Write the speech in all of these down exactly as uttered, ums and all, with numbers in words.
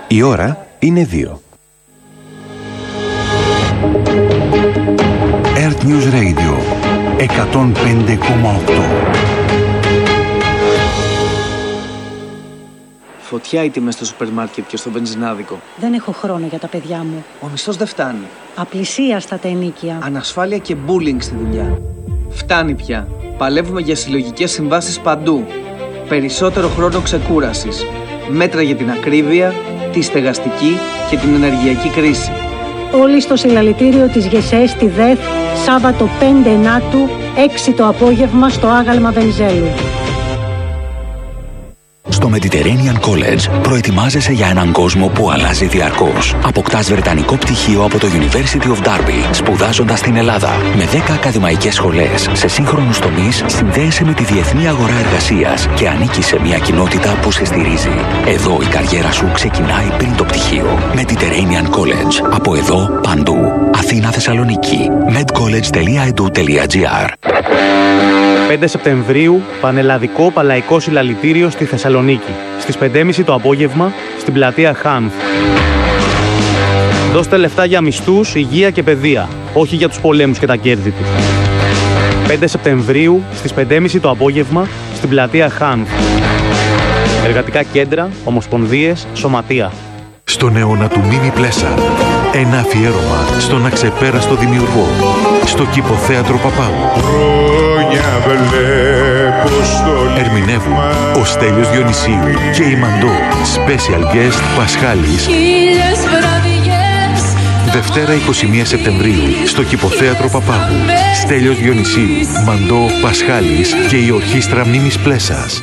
Η ώρα είναι δύο. Earth News Radio εκατόν πέντε κόμμα οκτώ. Φωτιά οι τιμές στο σούπερ μάρκετ και στο βενζινάδικο. Δεν έχω χρόνο για τα παιδιά μου. Ο μισθός δεν φτάνει. Απλησίαστα τα ενοίκια. Ανασφάλεια και bullying στη δουλειά. Φτάνει πια. Παλεύουμε για συλλογικές συμβάσεις παντού. Περισσότερο χρόνο ξεκούρασης. Μέτρα για την ακρίβεια, τη στεγαστική και την ενεργειακή κρίση. Όλοι στο συλλαλητήριο της ΓΕΣΕ στη ΔΕΘ, Σάββατο πέντε Ενάτου, έξι το απόγευμα στο άγαλμα Βενιζέλου. Στο Mediterranean College προετοιμάζεσαι για έναν κόσμο που αλλάζει διαρκώς. Αποκτάς βρετανικό πτυχίο από το University of Derby, σπουδάζοντας στην Ελλάδα. Με δέκα ακαδημαϊκές σχολές σε σύγχρονους τομείς, συνδέεσαι με τη διεθνή αγορά εργασίας και ανήκεις σε μια κοινότητα που σε στηρίζει. Εδώ η καριέρα σου ξεκινάει πριν το πτυχίο. Mediterranean College. Από εδώ, παντού. Αθήνα, Θεσσαλονίκη. medcollege τελεία e d u τελεία g r. πέντε Σεπτεμβρίου, Πανελλαδικό Παλαϊκό Συλλαλητήριο στη Θεσσαλονίκη. Στις πέντε και μισή το απόγευμα, στην πλατεία Χάνθ. Δώστε λεφτά για μισθούς, υγεία και παιδεία, όχι για τους πολέμους και τα κέρδη του. πέντε Σεπτεμβρίου, στις πέντε και μισή το απόγευμα, στην πλατεία Χάνθ. Εργατικά κέντρα, ομοσπονδίες, σωματεία. Στον αιώνα του Μίμη Πλέσαρ, ένα αφιέρωμα στον αξεπέραστο δημιουργό, στο Κηποθέατρο Παπάγου. Ερμηνεύουν ο Στέλιος Διονυσίου και η Μαντώ. Special guest Πασχάλης. Δευτέρα είκοσι μία Σεπτεμβρίου στο Κηποθέατρο Παπάγου. Στέλιος Διονυσίου, Μαντώ, Πασχάλης και η Ορχήστρα Μίμης Πλέσας.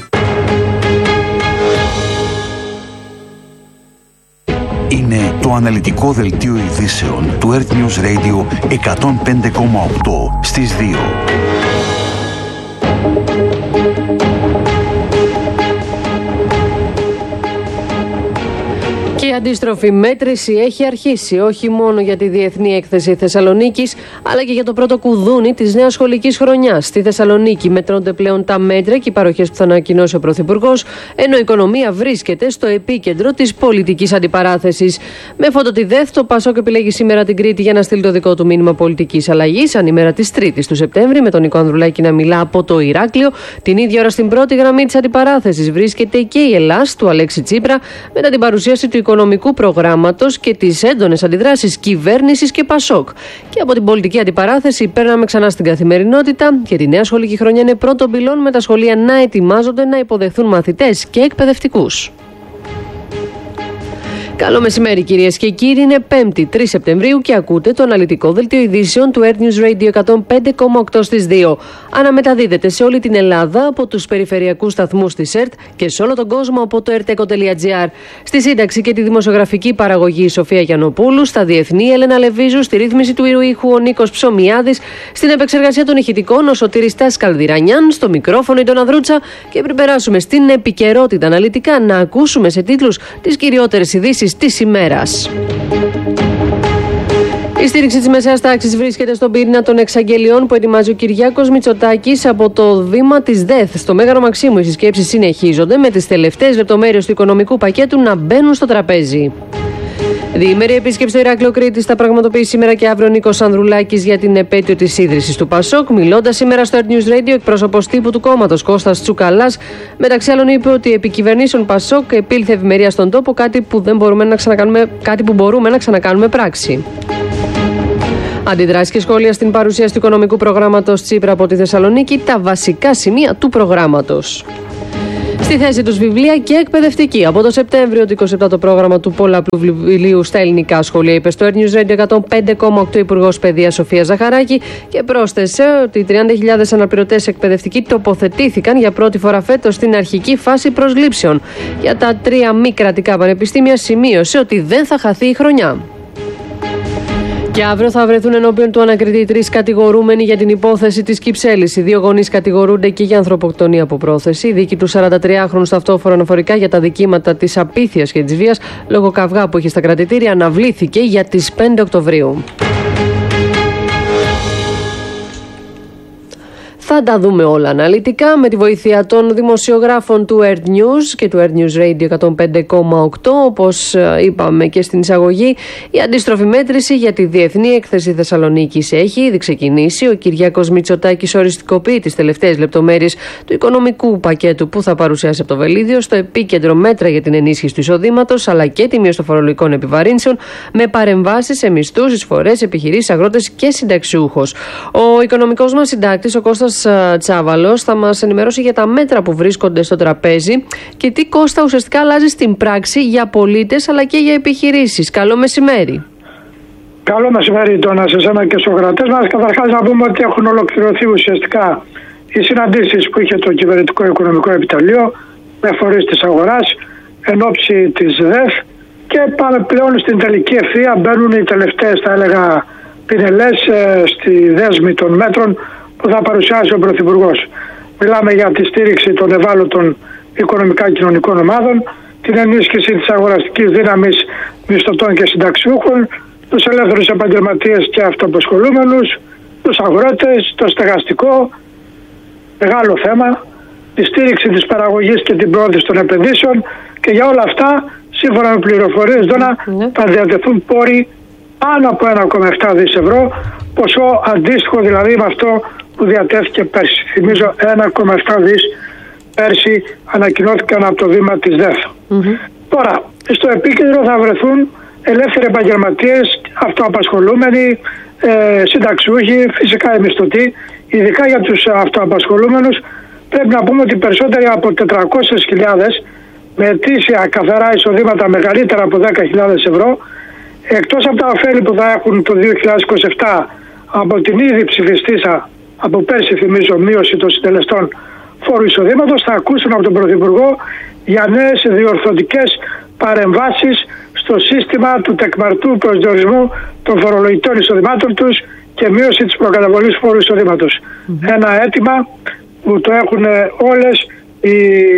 Είναι το αναλυτικό δελτίο ειδήσεων του Earth News Radio εκατόν πέντε κόμμα οκτώ στις δύο. Και η αντίστροφη μέτρηση έχει αρχίσει όχι μόνο για τη Διεθνή Έκθεση Θεσσαλονίκης, αλλά και για το πρώτο κουδούνι της νέας σχολικής χρονιάς. Στη Θεσσαλονίκη μετρώνται πλέον τα μέτρα και οι παροχές που θα ανακοινώσει ο Πρωθυπουργός, ενώ η οικονομία βρίσκεται στο επίκεντρο της πολιτικής αντιπαράθεσης. Με φώτο τη ΔΕΘ, το Πασόκ επιλέγει σήμερα την Κρήτη για να στείλει το δικό του μήνυμα πολιτικής αλλαγής, αν ημέρα της Τρίτης του Σεπτέμβρη, με τον Νικό Ανδρουλάκη να μιλά από το Ηράκλειο. Την ίδια ώρα στην πρώτη γραμμή της αντιπαράθεσης βρίσκεται και η Ελλάς του Αλέξη Τσίπρα, μετά την παρουσίαση του οικονομικού προγράμματος και τις έντονες αντιδράσεις κυβέρνησης και Πασόκ. Και από την πολιτική αντιπαράθεση παίρναμε ξανά στην καθημερινότητα και τη νέα σχολική χρονιά είναι πρώτον πυλών, με τα σχολεία να ετοιμάζονται να υποδεχθούν μαθητές και εκπαιδευτικούς. Καλό μεσημέρι κυρίες και κύριοι, είναι πέμπτη τρεις Σεπτεμβρίου και ακούτε το αναλυτικό δελτίο ειδήσεων του Earth News Radio εκατόν πέντε κόμμα οκτώ στις δύο. Αναμεταδίδεται σε όλη την Ελλάδα από τους περιφερειακούς σταθμούς της ΕΡΤ και σε όλο τον κόσμο από το ερτέκο τελεία τζι άρ. Στη σύνταξη και τη δημοσιογραφική παραγωγή η Σοφία Γιαννοπούλου, στα διεθνή Έλενα Λεβίζου, στη ρύθμιση του ήχου ο Νίκος Ψωμιάδης, στην επεξεργασία των ηχητικών ο Σωτήρης Τάσκαλδιρανιάν, στο μικρόφωνο η Ντόνα Δρούτσα, και πριν περάσουμε στην επικαιρότητα αναλυτικά να ακούσουμε σε τίτλους τις κυριότερες ειδήσεις της ημέρας. Η στήριξη της μεσαίας τάξης βρίσκεται στον πυρήνα των εξαγγελιών που ετοιμάζει ο Κυριάκος Μητσοτάκης από το βήμα της ΔΕΘ. Στο Μέγαρο Μαξίμου οι συσκέψεις συνεχίζονται, με τις τελευταίες λεπτομέρειες του οικονομικού πακέτου να μπαίνουν στο τραπέζι. Διήμερη επίσκεψη στο Ηράκλειο Κρήτης θα πραγματοποιήσει σήμερα και αύριο ο Νίκος Ανδρουλάκης για την επέτειο της ίδρυσης του Πασόκ. Μιλώντας σήμερα στο Earth News Radio, εκπρόσωπος τύπου του κόμματος Κώστας Τσουκαλάς, μεταξύ άλλων είπε ότι επί κυβερνήσεων Πασόκ επήλθε ευημερία στον τόπο, κάτι που, δεν μπορούμε να ξανακάνουμε, κάτι που μπορούμε να ξανακάνουμε πράξη. Αντιδράσει και σχόλια στην παρουσίαση του οικονομικού προγράμματος Τσίπρα από τη Θεσσαλονίκη, τα βασικά σημεία του προγράμματος. Στη θέση τους βιβλία και εκπαιδευτική. Από το Σεπτέμβριο του είκοσι επτά το πρόγραμμα του πολλαπλού βιβλίου στα ελληνικά σχολεία, είπε στο Earth News Radio εκατόν πέντε κόμμα οκτώ Υπουργός Παιδείας Σοφία Ζαχαράκη και πρόσθεσε ότι οι τριάντα χιλιάδες αναπληρωτές εκπαιδευτικοί τοποθετήθηκαν για πρώτη φορά φέτος στην αρχική φάση προσλήψεων. Για τα τρία μη κρατικά πανεπιστήμια σημείωσε ότι δεν θα χαθεί η χρονιά. Και αύριο θα βρεθούν ενώπιον του ανακριτή τρεις κατηγορούμενοι για την υπόθεση της Κυψέλης. Οι δύο γονείς κατηγορούνται και για ανθρωποκτονία από πρόθεση. Η δίκη του σαραντατριάχρονου σταυτόφορα αναφορικά για τα δικήματα της απίθειας και της βίας λόγω καυγά που είχε στα κρατητήρια αναβλήθηκε για τις πέντε Οκτωβρίου. Θα τα δούμε όλα αναλυτικά με τη βοήθεια των δημοσιογράφων του Earth News και του Earth News Radio εκατόν πέντε κόμμα οκτώ. Όπως είπαμε και στην εισαγωγή, η αντίστροφη μέτρηση για τη Διεθνή Έκθεση Θεσσαλονίκης έχει ήδη ξεκινήσει. Ο Κυριάκος Μητσοτάκης οριστικοποιεί τις τελευταίες λεπτομέρειες του οικονομικού πακέτου που θα παρουσιάσει από το Βελίδιο. Στο επίκεντρο μέτρα για την ενίσχυση του εισοδήματος αλλά και τη μείωση των φορολογικών επιβαρύνσεων με παρεμβάσεις σε μισθούς, εισφορές, επιχειρήσεις, αγρότες και συνταξιούχους. Ο οικονομικός μας συντάκτης, ο Κώστας Τσάβαλος, θα μας ενημερώσει για τα μέτρα που βρίσκονται στο τραπέζι και τι, Κώστα, ουσιαστικά αλλάζει στην πράξη για πολίτες αλλά και για επιχειρήσεις. Καλό μεσημέρι. Καλό μεσημέρι τώρα σε εσένα και στους κρατές μας. Καταρχάς να πούμε ότι έχουν ολοκληρωθεί ουσιαστικά οι συναντήσεις που είχε το Κυβερνητικό Οικονομικό Επιτελείο με φορείς της αγοράς εν ώψη της ΔΕΘ και πάμε πλέον στην τελική ευθεία. Μπαίνουν οι τελευταίες, θα έλεγα, πινελές ε, στη δέσμη των μέτρων που θα παρουσιάσει ο Πρωθυπουργός. Μιλάμε για τη στήριξη των ευάλωτων οικονομικά κοινωνικών ομάδων, την ενίσχυση της αγοραστικής δύναμης μισθωτών και συνταξιούχων, τους ελεύθερους επαγγελματίες και αυτοαπασχολούμενους, τους αγρότες, το στεγαστικό, μεγάλο θέμα, τη στήριξη της παραγωγής και την πρόθεση των επενδύσεων, και για όλα αυτά, σύμφωνα με πληροφορίες, Δώνα, mm-hmm. θα διατεθούν πόροι πάνω από ένα κόμμα επτά δις ευρώ, ποσό αντίστοιχο δηλαδή με αυτό που διατέθηκε πέρσι. Θυμίζω ένα κόμμα επτά δις πέρσι ανακοινώθηκαν από το βήμα της ΔΕΘ. Mm-hmm. Τώρα, στο επίκεντρο θα βρεθούν ελεύθεροι επαγγελματίες, αυτοαπασχολούμενοι, ε, συνταξιούχοι, φυσικά οι μισθωτοί. Ειδικά για τους αυτοαπασχολούμενους πρέπει να πούμε ότι περισσότεροι από τετρακόσιες χιλιάδες με ετήσια καθαρά εισοδήματα μεγαλύτερα από δέκα χιλιάδες ευρώ, εκτός από τα ωφέλη που θα έχουν το δύο χιλιάδες είκοσι επτά από την ήδη ψηφιστήσα από πέρσι, θυμίζω, μείωση των συντελεστών φόρου εισοδήματος, θα ακούσουν από τον Πρωθυπουργό για νέες διορθωτικές παρεμβάσεις στο σύστημα του τεκμαρτού προσδιορισμού των φορολογικών εισοδημάτων τους και μείωση της προκαταβολής φόρου εισοδήματος. Mm-hmm. Ένα αίτημα που το έχουν όλες οι,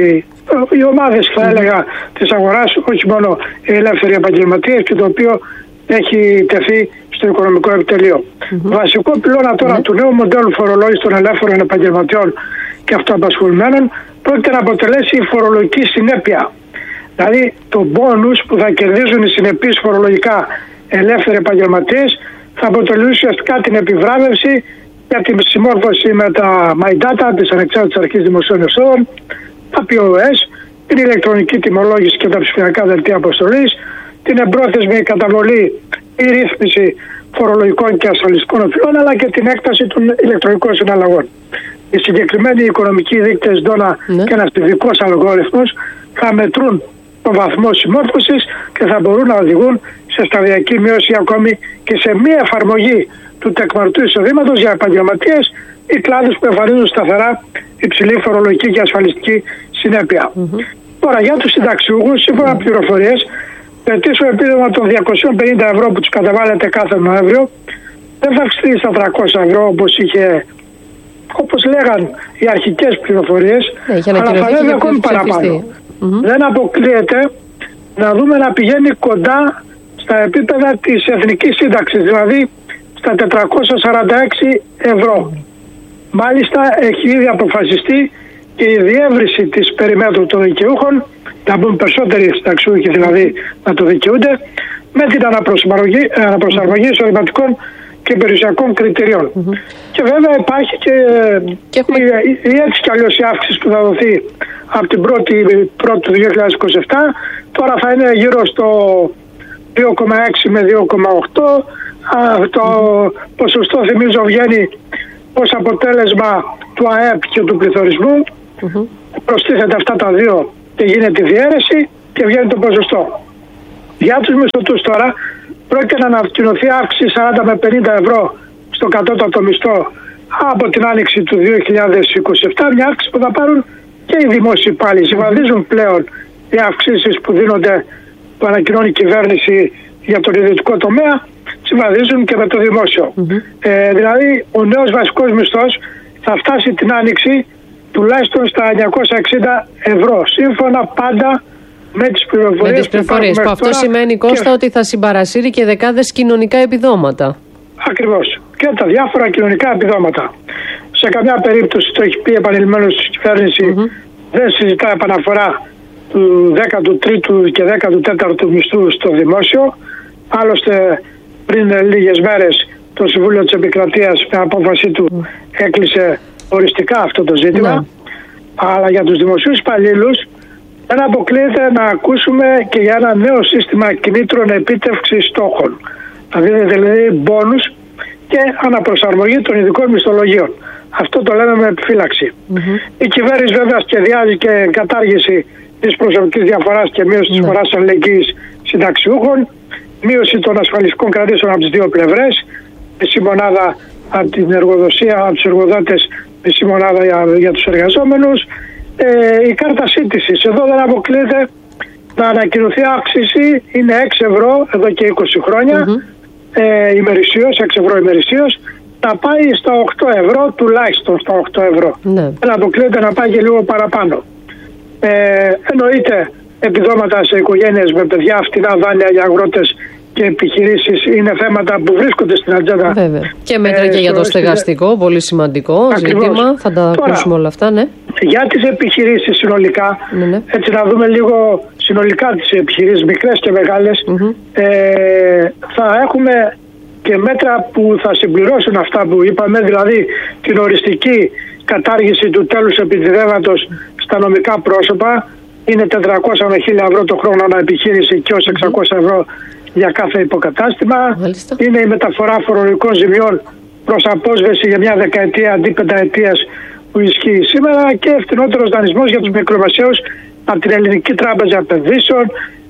οι ομάδες, θα mm-hmm. έλεγα, της αγοράς, όχι μόνο οι ελεύθεροι επαγγελματίες, και το οποίο έχει τεθεί στο Οικονομικό Επιτελείο. Mm-hmm. Βασικό πυλώνα τώρα mm-hmm. του νέου μοντέλου φορολόγησης των ελεύθερων επαγγελματιών και αυτοαπασχολουμένων πρόκειται να αποτελέσει η φορολογική συνέπεια. Δηλαδή το μπόνους που θα κερδίζουν οι συνεπείς φορολογικά ελεύθεροι επαγγελματίες θα αποτελούν ουσιαστικά την επιβράβευση για την συμμόρφωση με τα My Data της Ανεξάρτητης Αρχής Δημοσίων Εσόδων, τα πι ο ες, την ηλεκτρονική τιμολόγηση και τα ψηφιακά δελτία αποστολής, την εμπρόθεσμη καταβολή ή ρύθμιση φορολογικών και ασφαλιστικών οφειλών, αλλά και την έκταση των ηλεκτρονικών συναλλαγών. Οι συγκεκριμένοι οικονομικοί δείκτες, Δώνα, ναι. και ένας ειδικός αλγόριθμος θα μετρούν τον βαθμό συμμόρφωσης και θα μπορούν να οδηγούν σε σταδιακή μείωση ακόμη και σε μία εφαρμογή του τεκμαρτού εισοδήματος για επαγγελματίες ή κλάδους που εμφανίζουν σταθερά υψηλή φορολογική και ασφαλιστική συνέπεια. Mm-hmm. Τώρα, για τους συνταξιούχους, σύμφωνα με πληροφορίες, το ετήσιο επίδομα των διακόσια πενήντα ευρώ που τους καταβάλλεται κάθε Νοέμβριο δεν θα αυξηθεί στα τριακόσια ευρώ όπως είχε, όπως λέγαν οι αρχικές πληροφορίες, yeah, αλλά θα ανέβει ακόμη παραπάνω. Mm-hmm. Δεν αποκλείεται να δούμε να πηγαίνει κοντά στα επίπεδα της εθνικής σύνταξης, δηλαδή στα τετρακόσια σαράντα έξι ευρώ. Μάλιστα έχει ήδη αποφασιστεί και η διεύρυνση της περιμέτρου των δικαιούχων, να μπουν περισσότεροι συνταξιούχοι δηλαδή να το δικαιούνται, με την αναπροσαρμογή, αναπροσαρμογή εισοδηματικών και περιουσιακών κριτηριών. Mm-hmm. Και βέβαια υπάρχει και, και έχουμε... η, η έτσι κι αλλιώς η αύξηση που θα δοθεί από την πρώτη του δύο χιλιάδες είκοσι επτά, τώρα θα είναι γύρω στο δύο κόμμα έξι με δύο κόμμα οκτώ. Α, το mm-hmm. ποσοστό, θυμίζω, βγαίνει ως αποτέλεσμα του ΑΕΠ και του πληθωρισμού. Mm-hmm. Προστίθεται αυτά τα δύο και γίνεται η διαίρεση και βγαίνει το ποσοστό. Για τους μισθωτούς τώρα πρόκειται να ανακοινωθεί αύξηση σαράντα με πενήντα ευρώ στο κατώτατο μισθό από την άνοιξη του δύο χιλιάδες είκοσι επτά, μια αύξηση που θα πάρουν και οι δημόσιοι υπάλληλοι. Συμβαδίζουν πλέον οι αυξήσεις που δίνονται, που ανακοινώνει η κυβέρνηση για τον ιδιωτικό τομέα, συμβαδίζουν και με το δημόσιο. Mm-hmm. Ε, δηλαδή ο νέος βασικός μισθός θα φτάσει την άνοιξη τουλάχιστον στα εννιακόσια εξήντα ευρώ, σύμφωνα πάντα με τις πληροφορίες, με τις πληροφορίες που, που αυτό σημαίνει, Κώστα, και... ότι θα συμπαρασύρει και δεκάδες κοινωνικά επιδόματα. Ακριβώς. Και τα διάφορα κοινωνικά επιδόματα. σε καμιά περίπτωση, το έχει πει επανειλημμένως στην κυβέρνηση, mm-hmm. δεν συζητά επαναφορά του δέκατου τρίτου και δέκατου τέταρτου μισθού στο δημόσιο. Άλλωστε πριν λίγες μέρες το Συμβούλιο της Επικρατείας με απόφαση του mm. έκλεισε οριστικά αυτό το ζήτημα. Mm. Αλλά για τους δημοσίους υπαλλήλους δεν αποκλείεται να ακούσουμε και για ένα νέο σύστημα κινήτρων επίτευξης στόχων. Δηλαδή, δηλαδή μπόνους και αναπροσαρμογή των ειδικών μισθολογίων. Αυτό το λέμε με επιφύλαξη. Mm-hmm. Η κυβέρνηση βέβαια σχεδιάζει και κατάργηση της προσωπικής διαφοράς και μείωση της mm-hmm. φοράς αλληλεγγύης συνταξιούχων, μείωση των ασφαλιστικών κρατήσεων από τις δύο πλευρές, μισή μονάδα από την εργοδοσία, από τους εργοδότες, μισή μονάδα για, για τους εργαζόμενους. Ε, η κάρτα σύντησης, εδώ δεν αποκλείεται να ανακοινωθεί αύξηση, είναι έξι ευρώ εδώ και είκοσι χρόνια, mm-hmm. ε, ημερησίως, έξι ευρώ ημερησίως, να πάει στα οκτώ ευρώ, τουλάχιστον στα οκτώ ευρώ. Ναι. Δεν αποκλείεται να πάει και λίγο παραπάνω. Ε, εννοείται επιδόματα σε οικογένειες με παιδιά, φτηνά δάνεια για αγρότες και επιχειρήσεις είναι θέματα που βρίσκονται στην ατζέντα. Βέβαια. Και μέτρα ε, και για το στεγαστικό, στην... πολύ σημαντικό Ακριβώς. ζήτημα. Θα τα Τώρα, ακούσουμε όλα αυτά, ναι. Για τις επιχειρήσεις συνολικά, ναι, ναι. έτσι να δούμε λίγο συνολικά τις επιχειρήσεις, μικρές και μεγάλες, mm-hmm. ε, θα έχουμε και μέτρα που θα συμπληρώσουν αυτά που είπαμε, δηλαδή την οριστική κατάργηση του τέλους επιτιδεύματος στα νομικά πρόσωπα. Είναι τετρακόσια με χίλια ευρώ το χρόνο ανά επιχείρηση και ως εξακόσια ευρώ για κάθε υποκατάστημα. Μάλιστα. Είναι η μεταφορά φορολογικών ζημιών προς απόσβεση για μια δεκαετία αντί πενταετίας που ισχύει σήμερα και φθηνότερος δανεισμός για τους μικρομεσαίους από την Ελληνική Τράπεζα Επενδύσεων.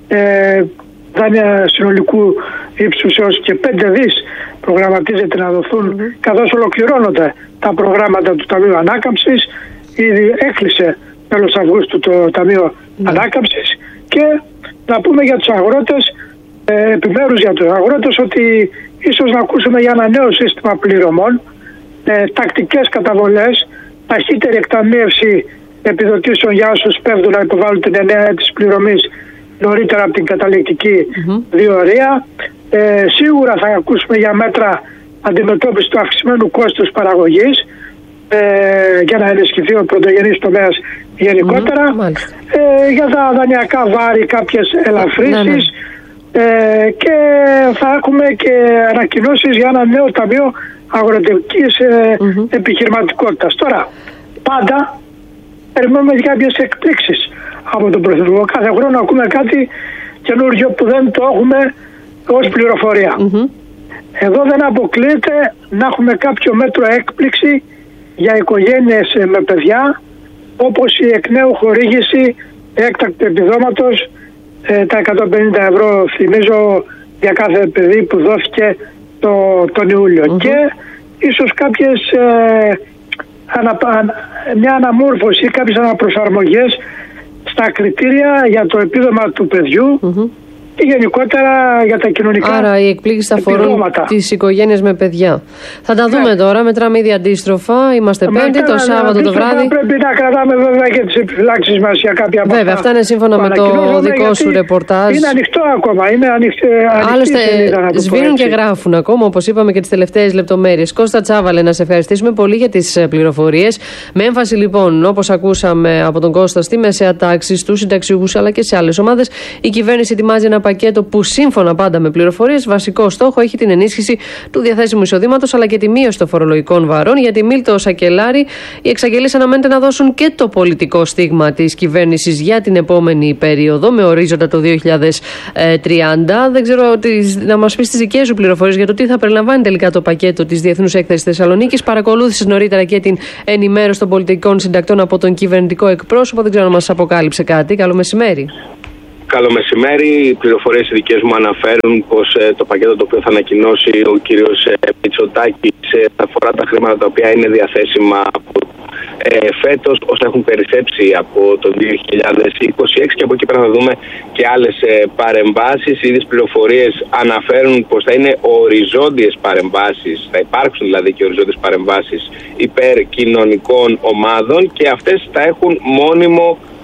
Ε, δάνεια συνολικού ύψους έως και πέντε δις προγραμματίζεται να δοθούν mm-hmm. καθώς ολοκληρώνονται τα προγράμματα του Ταμείου Ανάκαμψης. Ήδη έκλεισε τέλος Αυγούστου το Ταμείο mm-hmm. Ανάκαμψης. Και να πούμε για τους αγρότες, ε, επιμέρους για τους αγρότες, ότι ίσως να ακούσουμε για ένα νέο σύστημα πληρωμών, ε, τακτικές καταβολές, ταχύτερη εκταμείευση επιδοτήσεων για όσους πέφτουν να υποβάλουν την εννέα της πληρωμής νωρίτερα από την καταληκτική mm-hmm. διορία. Ε, σίγουρα θα ακούσουμε για μέτρα αντιμετώπιση του αυξημένου κόστους παραγωγής ε, για να ενισχυθεί ο πρωτογενής τομέας γενικότερα. Mm-hmm. Ε, για τα δανειακά βάρη κάποιες ελαφρύσεις mm-hmm. ε, και θα έχουμε και ανακοινώσεις για ένα νέο ταμείο αγροτικής ε, mm-hmm. επιχειρηματικότητας. Τώρα, πάντα περιμένουμε κάποιες εκπλήξεις από τον Πρωθυπουργό. Κάθε χρόνο ακούμε κάτι καινούργιο που δεν το έχουμε ως πληροφορία. Mm-hmm. Εδώ δεν αποκλείεται να έχουμε κάποιο μέτρο έκπληξη για οικογένειες με παιδιά, όπως η εκ νέου χορήγηση έκτακτου επιδόματος, ε, τα εκατόν πενήντα ευρώ θυμίζω για κάθε παιδί που δόθηκε το, τον Ιούλιο. Mm-hmm. Και ίσως κάποιες ε, ανα, μια αναμόρφωση ή κάποιες αναπροσαρμογές στα κριτήρια για το επίδομα του παιδιού mm-hmm. και γενικότερα για τα κοινωνικά. Άρα οι εκπλήξεις θα αφορούν τις οικογένειες με παιδιά. Θα τα δούμε ναι. τώρα, μετράμε ήδη αντίστροφα. Είμαστε Πέμπτη, το Σάββατο το βράδυ. Πρέπει να κρατάμε βέβαια και τις επιφυλάξεις μας για κάποια από Βέβαια, αυτά είναι σύμφωνα με το δικό σου ρεπορτάζ. Είναι ανοιχτό ακόμα. Είναι ανοιχτή, Άλλωστε, σβήνουν και γράφουν ακόμα, όπως είπαμε, και τις τελευταίες λεπτομέρειες. Κώστα Τσάβαλε, να σε ευχαριστήσουμε πολύ για τις πληροφορίες. Με έμφαση λοιπόν, όπως ακούσαμε από τον Κώστα, στη μεσαία τάξη, στους συνταξιούχους αλλά και σε άλλες ομάδες, η κυβέρνηση ετοιμάζει ένα πακέτο που σύμφωνα πάντα με πληροφορίες, βασικό στόχο έχει την ενίσχυση του διαθέσιμου εισοδήματος αλλά και τη μείωση των φορολογικών βαρών. Για τη Μίλτο Σακελάρη, οι εξαγγελίες αναμένεται να δώσουν και το πολιτικό στίγμα της κυβέρνησης για την επόμενη περίοδο, με ορίζοντα το δύο χιλιάδες τριάντα. Δεν ξέρω να μας πεις τις δικές σου πληροφορίες για το τι θα περιλαμβάνει τελικά το πακέτο της Διεθνούς Έκθεσης Θεσσαλονίκης. Παρακολούθησες νωρίτερα και την ενημέρωση των πολιτικών συντακτών από τον κυβερνητικό εκπρόσωπο. Δεν ξέρω αν μας αποκάλυψε κάτι. Καλό μεσημέρι. Καλό μεσημέρι. Οι πληροφορίες ειδικές μου αναφέρουν πως ε, το πακέτο το οποίο θα ανακοινώσει ο κύριος ε, Μητσοτάκης ε, θα αφορά τα χρήματα τα οποία είναι διαθέσιμα από ε, φέτος, όσα έχουν περισσέψει από το δύο χιλιάδες είκοσι έξι, και από εκεί πέρα θα δούμε και άλλες ε, παρεμβάσεις. Οι ίδιες πληροφορίες αναφέρουν πως θα είναι οριζόντιες παρεμβάσεις, θα υπάρξουν δηλαδή και οριζόντιες παρεμβάσεις υπέρ κοινωνικών ομάδων, και αυτές θα έχουν μόνιμο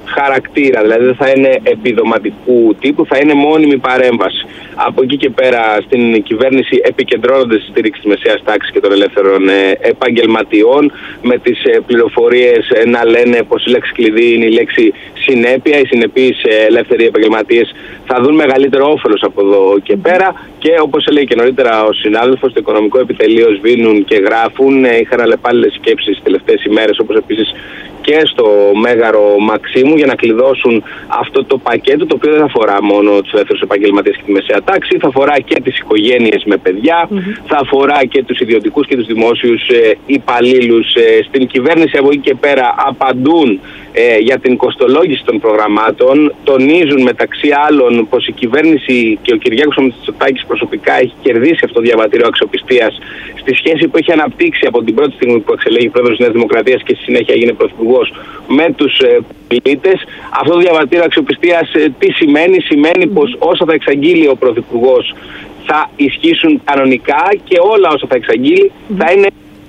χαρακτήρα, δηλαδή δεν θα είναι επιδοματικού τύπου, θα είναι μόνιμη παρέμβαση. Από εκεί και πέρα στην κυβέρνηση επικεντρώνονται στη στήριξη της μεσαίας τάξης και των ελεύθερων ε, επαγγελματιών, με τις ε, πληροφορίες ε, να λένε πως η λέξη κλειδί είναι η λέξη συνέπεια. Οι συνεπείς ε, ελεύθεροι επαγγελματίες θα δουν μεγαλύτερο όφελος από εδώ και πέρα, και όπως έλεγε και νωρίτερα ο συνάδελφος, το οικονομικό επιτελείο σβήνουν και γράφουν. Ε, είχαν αλλεπάλληλες σκέψεις τις τελευταίες ημέρες, όπως επίσης και στο Μέγαρο Μαξίμου, για να κλειδώσουν αυτό το πακέτο, το οποίο δεν θα αφορά μόνο τους ελεύθερους επαγγελματίες και τη μεσαία τάξη, θα αφορά και τις οικογένειες με παιδιά, mm-hmm. θα αφορά και τους ιδιωτικούς και τους δημόσιους ε, υπαλλήλους ε, στην κυβέρνηση. Από εκεί και πέρα απαντούν ε, για την κοστολόγηση των προγραμμάτων, τονίζουν μεταξύ άλλων πως η κυβέρνηση και ο Κυριάκος Μητσοτάκης προσωπικά έχει κερδίσει αυτό το διαβατήριο αξιοπιστίας στη σχέση που έχει αναπτύξει από την πρώτη στιγμή που εξελέγει πρόεδρος της Νέας Δημοκρατίας και στη συνέχεια έγινε πρωθυπουργός με τους ε, πολίτες. Αυτό το διαβατήριο αξιοπιστίας ε, τι σημαίνει? Σημαίνει πως όσα θα εξαγγείλει ο πρωθυπουργός θα ισχύσουν κανονικά, και όλα όσα θα εξαγγείλει θα είναι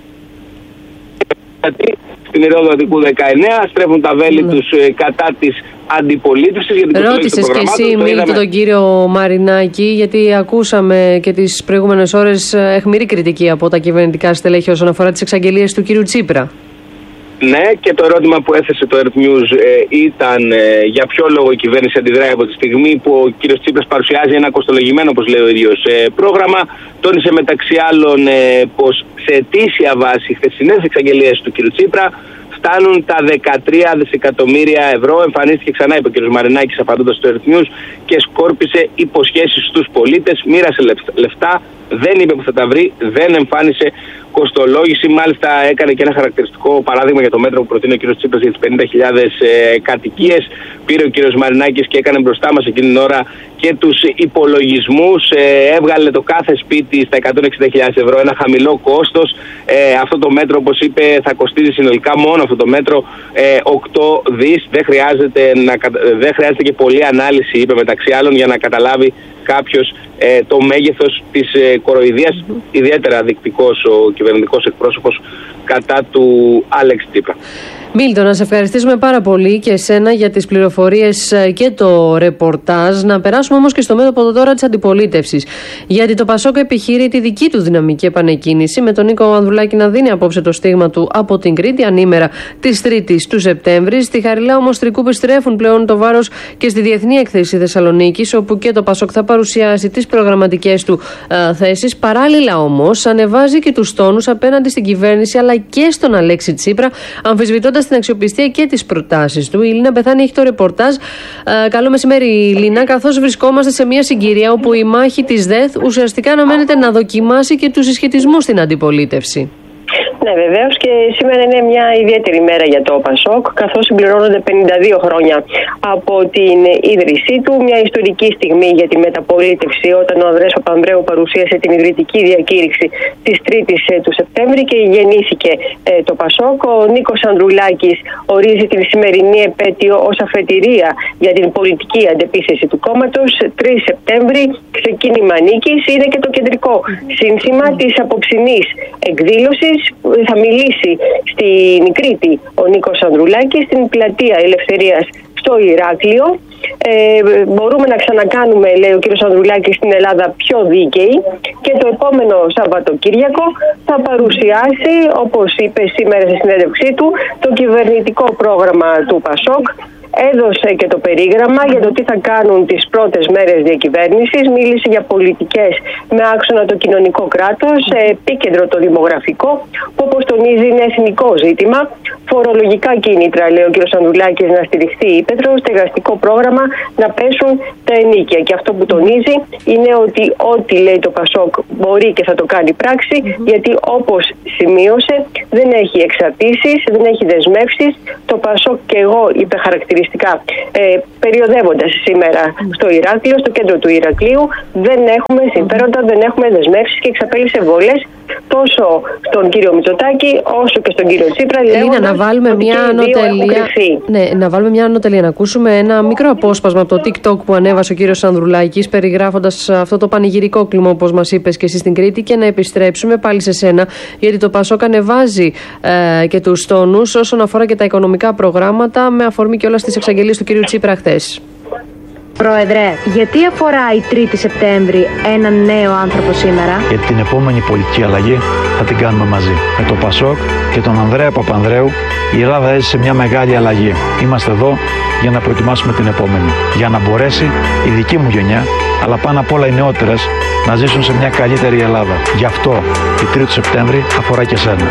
στην Ηρόδο Αττικού δεκαεννέα, στρέφουν τα βέλη mm. τους ε, κατά της αντιπολίτευσης. Ρώτησες και εσύ, Μίλτο, τον κύριο Μαρινάκη, γιατί ακούσαμε και τις προηγούμενες ώρες αιχμηρή κριτική από τα κυβερνητικά στελέχη όσον αφορά τις εξαγγελίες του κύριου Τσίπρα. Ναι, και το ερώτημα που έθεσε το Earth News ε, ήταν ε, για ποιο λόγο η κυβέρνηση αντιδράει από τη στιγμή που ο κύριος Τσίπρας παρουσιάζει ένα κοστολογημένο, όπως λέει ο ίδιος, ε, πρόγραμμα. Τόνισε μεταξύ άλλων ε, πως σε αιτήσια βάση οι χθεσινές εξαγγελίες του κύριου Τσίπρα φτάνουν τα δεκατρία δισεκατομμύρια ευρώ. Εμφανίστηκε ξανά, είπε ο κ. Μαρινάκης απαντώντας στο Earth News, και σκόρπισε υποσχέσεις στους πολίτες, μοίρασε λεφτά, δεν είπε που θα τα βρει, δεν εμφάνισε κοστολόγηση. Μάλιστα έκανε και ένα χαρακτηριστικό παράδειγμα για το μέτρο που προτείνει ο κ. Τσίπρας για τις πενήντα χιλιάδες ε, κατοικίες. Πήρε ο κ. Μαρινάκης και έκανε μπροστά μας εκείνη την ώρα και τους υπολογισμούς. Ε, έβγαλε το κάθε σπίτι στα εκατόν εξήντα χιλιάδες ευρώ, ένα χαμηλό κόστος. Ε, αυτό το μέτρο, όπως είπε, θα κοστίζει συνολικά μόνο αυτό το μέτρο ε, οκτώ δις. Δεν χρειάζεται, να, δεν χρειάζεται και πολλή ανάλυση, είπε, μεταξύ άλλων, για να καταλάβει κάποιος ε, το μέγεθος της ε, κοροϊδίας. Mm-hmm. Ιδιαίτερα δεικτικός ο κυβερνητικός εκπρόσωπος κατά του Άλεξ Τσίπρα. Μίλτο, να σε ευχαριστήσουμε πάρα πολύ και εσένα για τις πληροφορίες και το ρεπορτάζ. Να περάσουμε όμως και στο μέτωπο τώρα της αντιπολίτευσης. Γιατί το Πασόκ επιχείρει τη δική του δυναμική επανεκκίνηση, με τον Νίκο Ανδρουλάκη να δίνει απόψε το στίγμα του από την Κρήτη, ανήμερα της Τρίτης του Σεπτέμβρη. Στη Χαριλάου όμως Τρικού στρέφουν πλέον το βάρος και στη Διεθνή Έκθεση Θεσσαλονίκης, όπου και το Πασόκ θα παρουσιάσει τις προγραμματικές του α, θέσεις. Παράλληλα όμως ανεβάζει και τους τόνους απέναντι στην κυβέρνηση αλλά και στον Αλέξη Τσίπρα, αμφισβητώντας την αξιοπιστία και τις προτάσεις του. Η Λίνα Πεθάνη έχει το ρεπορτάζ. Ε, καλό μεσημέρι, Λίνα. Καθώς βρισκόμαστε σε μια συγκυρία όπου η μάχη της ΔΕΘ ουσιαστικά αναμένεται να δοκιμάσει και τους συσχετισμούς στην αντιπολίτευση. Ναι, βεβαίως, και σήμερα είναι μια ιδιαίτερη μέρα για το Πασόκ, καθώς συμπληρώνονται πενήντα δύο χρόνια από την ίδρυσή του. Μια ιστορική στιγμή για τη μεταπολίτευση, όταν ο Ανδρέας Παπανδρέου παρουσίασε την ιδρυτική διακήρυξη της Τρίτης του Σεπτέμβρη και γεννήθηκε ε, το Πασόκ. Ο Νίκος Ανδρουλάκης ορίζει την σημερινή επέτειο ως αφετηρία για την πολιτική αντεπίθεση του κόμματος. τρεις Σεπτέμβρη, ξεκίνημα νίκης, είναι και το κεντρικό σύνθημα της απόψινής εκδήλωσης. Θα μιλήσει στην Κρήτη ο Νίκος Ανδρουλάκης, στην πλατεία Ελευθερίας στο Ηράκλειο. Ε, μπορούμε να ξανακάνουμε, λέει ο κ. Ανδρουλάκης, στην Ελλάδα πιο δίκαιη, και το επόμενο Σαββατοκύριακο θα παρουσιάσει, όπως είπε σήμερα στη συνέντευξή του, το κυβερνητικό πρόγραμμα του Πασόκ. Έδωσε και το περίγραμμα για το τι θα κάνουν τις πρώτες μέρες διακυβέρνησης. Μίλησε για πολιτικές με άξονα το κοινωνικό κράτος, επίκεντρο το δημογραφικό, που όπως τονίζει είναι εθνικό ζήτημα. Φορολογικά κίνητρα, λέει ο κ. Ανδρουλάκης, να στηριχθεί η ύπαιθρο, στεγαστικό πρόγραμμα, να πέσουν τα ενίκια. Και αυτό που τονίζει είναι ότι ό,τι λέει το Πασόκ μπορεί και θα το κάνει πράξη, mm-hmm. γιατί όπως σημείωσε δεν έχει εξαρτήσεις, δεν έχει δεσμεύσεις. Το Πασόκ, και εγώ είπε χαρακτηριστικά, ε, περιοδεύοντας σήμερα στο Ηράκλειο, στο κέντρο του Ηρακλείου, δεν έχουμε συμφέροντα, δεν έχουμε δεσμεύσεις και εξαπέλυσε βολές τόσο στον κύριο Μητσοτάκη όσο και στον κύριο Τσίπρα. Ελίνα, να βάλουμε μια ανωτελεία. Ναι, να βάλουμε μια ανωτελεία. Να ακούσουμε ένα μικρό απόσπασμα από το TikTok που ανέβασε ο κύριος Ανδρουλάκης, περιγράφοντας αυτό το πανηγυρικό κλίμα, όπως μας είπες και εσύ στην Κρήτη, και να επιστρέψουμε πάλι σε σένα, γιατί το Πασόκ ανεβάζει ε, και τους τόνους όσον αφορά και τα οικονομικά προγράμματα, με αφορμή και όλα στις εξαγγελίες του κύριου Τσίπρα χθες. Πρόεδρε, γιατί αφορά η τρίτη Σεπτέμβρη έναν νέο άνθρωπο σήμερα? Γιατί την επόμενη πολιτική αλλαγή θα την κάνουμε μαζί. Με το Πασόκ και τον Ανδρέα Παπανδρέου η Ελλάδα έζησε μια μεγάλη αλλαγή. Είμαστε εδώ για να προετοιμάσουμε την επόμενη. Για να μπορέσει η δική μου γενιά, αλλά πάνω απ' όλα οι νεότερες, να ζήσουν σε μια καλύτερη Ελλάδα. Γι' αυτό η τρίτη Σεπτέμβρη αφορά και σένα.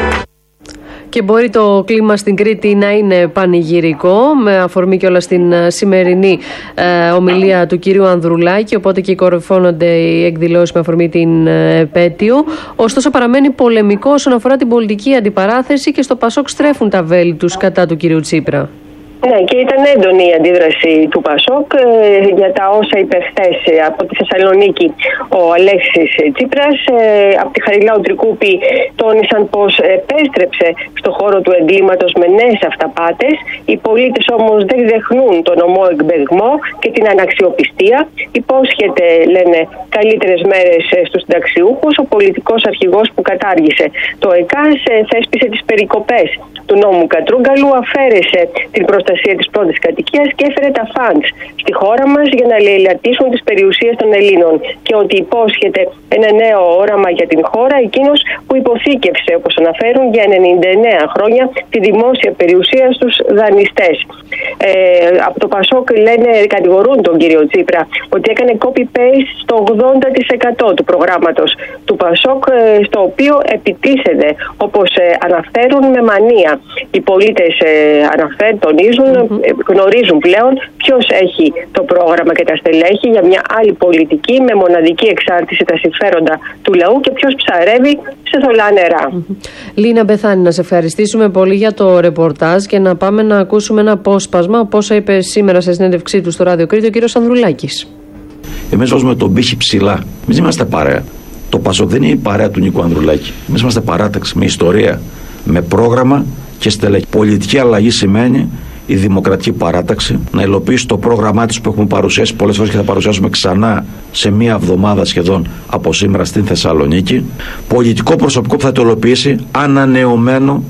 Και μπορεί το κλίμα στην Κρήτη να είναι πανηγυρικό, με αφορμή και όλα στην σημερινή ε, ομιλία του κυρίου Ανδρουλάκη, οπότε και κορυφώνονται οι εκδηλώσεις με αφορμή την ε, επέτειο. Ωστόσο παραμένει πολεμικό όσον αφορά την πολιτική αντιπαράθεση και στο Πασόκ στρέφουν τα βέλη τους κατά του κυρίου Τσίπρα. Ναι, και ήταν έντονη η αντίδραση του Πασόκ ε, για τα όσα είπε χθες από τη Θεσσαλονίκη ο Αλέξης Τσίπρας. Ε, από τη Χαριλάου Τρικούπη τόνισαν πως επέστρεψε στο χώρο του εγκλήματος με νέες αυταπάτες. Οι πολίτες όμως δεν δεχνούν τον ομό εκμπεγμό και την αναξιοπιστία. Υπόσχεται, λένε, καλύτερες μέρες στους συνταξιούχους. Ο πολιτικός αρχηγός που κατάργησε το ΕΚΑΣ θέσπισε τις περικοπές του νόμου Κατρούγκαλου, αφαίρεσε την προστασία της πρώτης κατοικίας και έφερε τα φαντς στη χώρα μας για να λαιλατίσουν τις περιουσίες των Ελλήνων, και ότι υπόσχεται ένα νέο όραμα για την χώρα εκείνος που υποθήκευσε, όπως αναφέρουν, για ενενήντα εννέα χρόνια τη δημόσια περιουσία στους δανειστές. Ε, από το Πασόκ, λένε, κατηγορούν τον κύριο Τσίπρα ότι έκανε copy-paste στο ογδόντα τοις εκατό του προγράμματος του Πασόκ, στο οποίο επιτίθεται, όπως αναφέρουν, με μανία. Οι πολίτες αναφέρουν, τονίζουν, mm-hmm. γνωρίζουν πλέον ποιος έχει το πρόγραμμα και τα στελέχη για μια άλλη πολιτική με μοναδική εξάρτηση τα συμφέροντα του λαού και ποιος ψαρεύει σε θολά νερά. Mm-hmm. Λίνα Μπεθάνη, να σε ευχαριστήσουμε πολύ για το ρεπορτάζ και να πάμε να ακούσουμε ένα απόσπασμα από όσα είπε σήμερα σε συνέντευξή του στο Ράδιο Κρήτη ο κύριος Ανδρουλάκης. Εμείς βάζουμε τον πύχη ψηλά. Εμείς είμαστε παρέα. Το Πασόκ δεν είναι η παρέα του Νίκου Ανδρουλάκη. Εμείς είμαστε παράταξη με ιστορία, με πρόγραμμα και στελέχη. Πολιτική αλλαγή σημαίνει η Δημοκρατική Παράταξη να υλοποιήσει το πρόγραμμά της που έχουμε παρουσιάσει πολλές φορές και θα παρουσιάσουμε ξανά σε μία εβδομάδα σχεδόν από σήμερα στην Θεσσαλονίκη. Πολιτικό προσωπικό που θα το υλοποιήσει ανανεωμένο.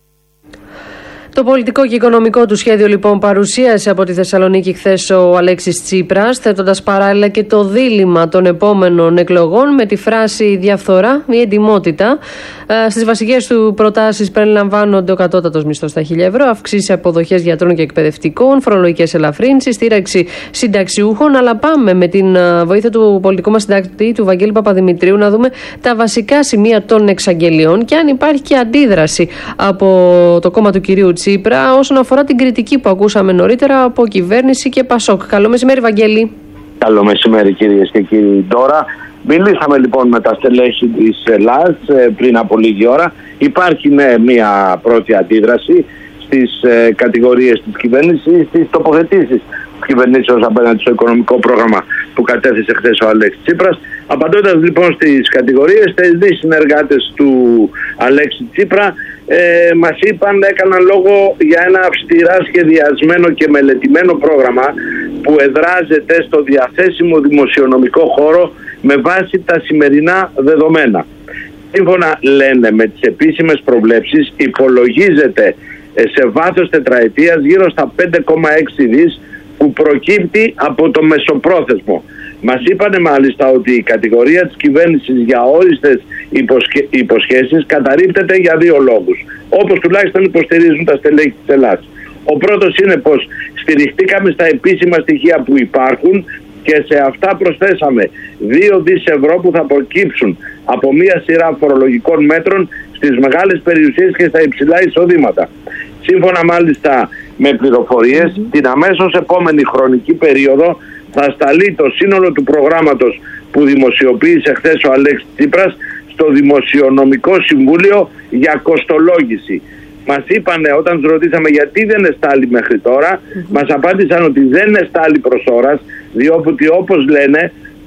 Το πολιτικό και οικονομικό του σχέδιο λοιπόν παρουσίασε από τη Θεσσαλονίκη χθες ο Αλέξης Τσίπρας, θέτοντας παράλληλα και το δίλημμα των επόμενων εκλογών με τη φράση διαφθορά ή εντιμότητα. Στις βασικές του προτάσεις περιλαμβάνονται ο κατώτατος μισθός στα χίλια ευρώ, αυξήσεις αποδοχές γιατρών και εκπαιδευτικών, φορολογικές ελαφρύνσεις, στήραξη συνταξιούχων. Αλλά πάμε με την βοήθεια του πολιτικού μας συντάκτη, του Βαγγέλη Παπαδημητρίου, να δούμε τα βασικά σημεία των εξαγγελιών και αν υπάρχει και αντίδραση από το κόμμα του κυρίου Τσίπρα όσον αφορά την κριτική που ακούσαμε νωρίτερα από κυβέρνηση και Πασόκ. Καλό μεσημέρι, Βαγγέλη. Καλό μεσημέρι, κυρίες και κύριοι. Τώρα μιλήσαμε λοιπόν με τα στελέχη της ΕΛΑΣ πριν από λίγη ώρα. Υπάρχει ναι, μια πρώτη αντίδραση στις ε, κατηγορίες της κυβέρνησης, στις τοποθετήσεις της κυβερνήσεως απέναντι στο οικονομικό πρόγραμμα που κατέθεσε χθες ο Αλέξης Τσίπρας. Απαντώντας λοιπόν στις κατηγορίες, τα δύο συνεργάτες του Αλέξη Τσίπρα ε, μας είπαν, έκαναν λόγο για ένα αυστηρά σχεδιασμένο και μελετημένο πρόγραμμα που εδράζεται στο διαθέσιμο δημοσιονομικό χώρο με βάση τα σημερινά δεδομένα. Σύμφωνα, λένε, με τις επίσημες προβλέψεις, υπολογίζεται σε βάθος τετραετίας γύρω στα πέντε κόμμα έξι δις που προκύπτει από το μεσοπρόθεσμο. Μας είπανε μάλιστα ότι η κατηγορία της κυβέρνησης για όριστες υποσχε... υποσχέσεις καταρρίπτεται για δύο λόγους, όπως τουλάχιστον υποστηρίζουν τα στελέχη της Ελλάδας. Ο πρώτος είναι πως στηριχτήκαμε στα επίσημα στοιχεία που υπάρχουν και σε αυτά προσθέσαμε δύο δισεκατομμύρια ευρώ που θα προκύψουν από μια σειρά φορολογικών μέτρων στις μεγάλες περιουσίες και στα υψηλά εισοδήματα. Σύμφωνα μάλιστα με πληροφορίες, mm-hmm. την αμέσως επόμενη χρονική περίοδο θα σταλεί το σύνολο του προγράμματος που δημοσιοποίησε χθες ο Αλέξης Τσίπρας στο Δημοσιονομικό Συμβούλιο για κοστολόγηση. Μας είπανε, όταν τους ρωτήσαμε γιατί δεν εστάλει μέχρι τώρα, mm-hmm. μας απάντησαν ότι δεν εστάλει προς ώρας, διότι όπως λένε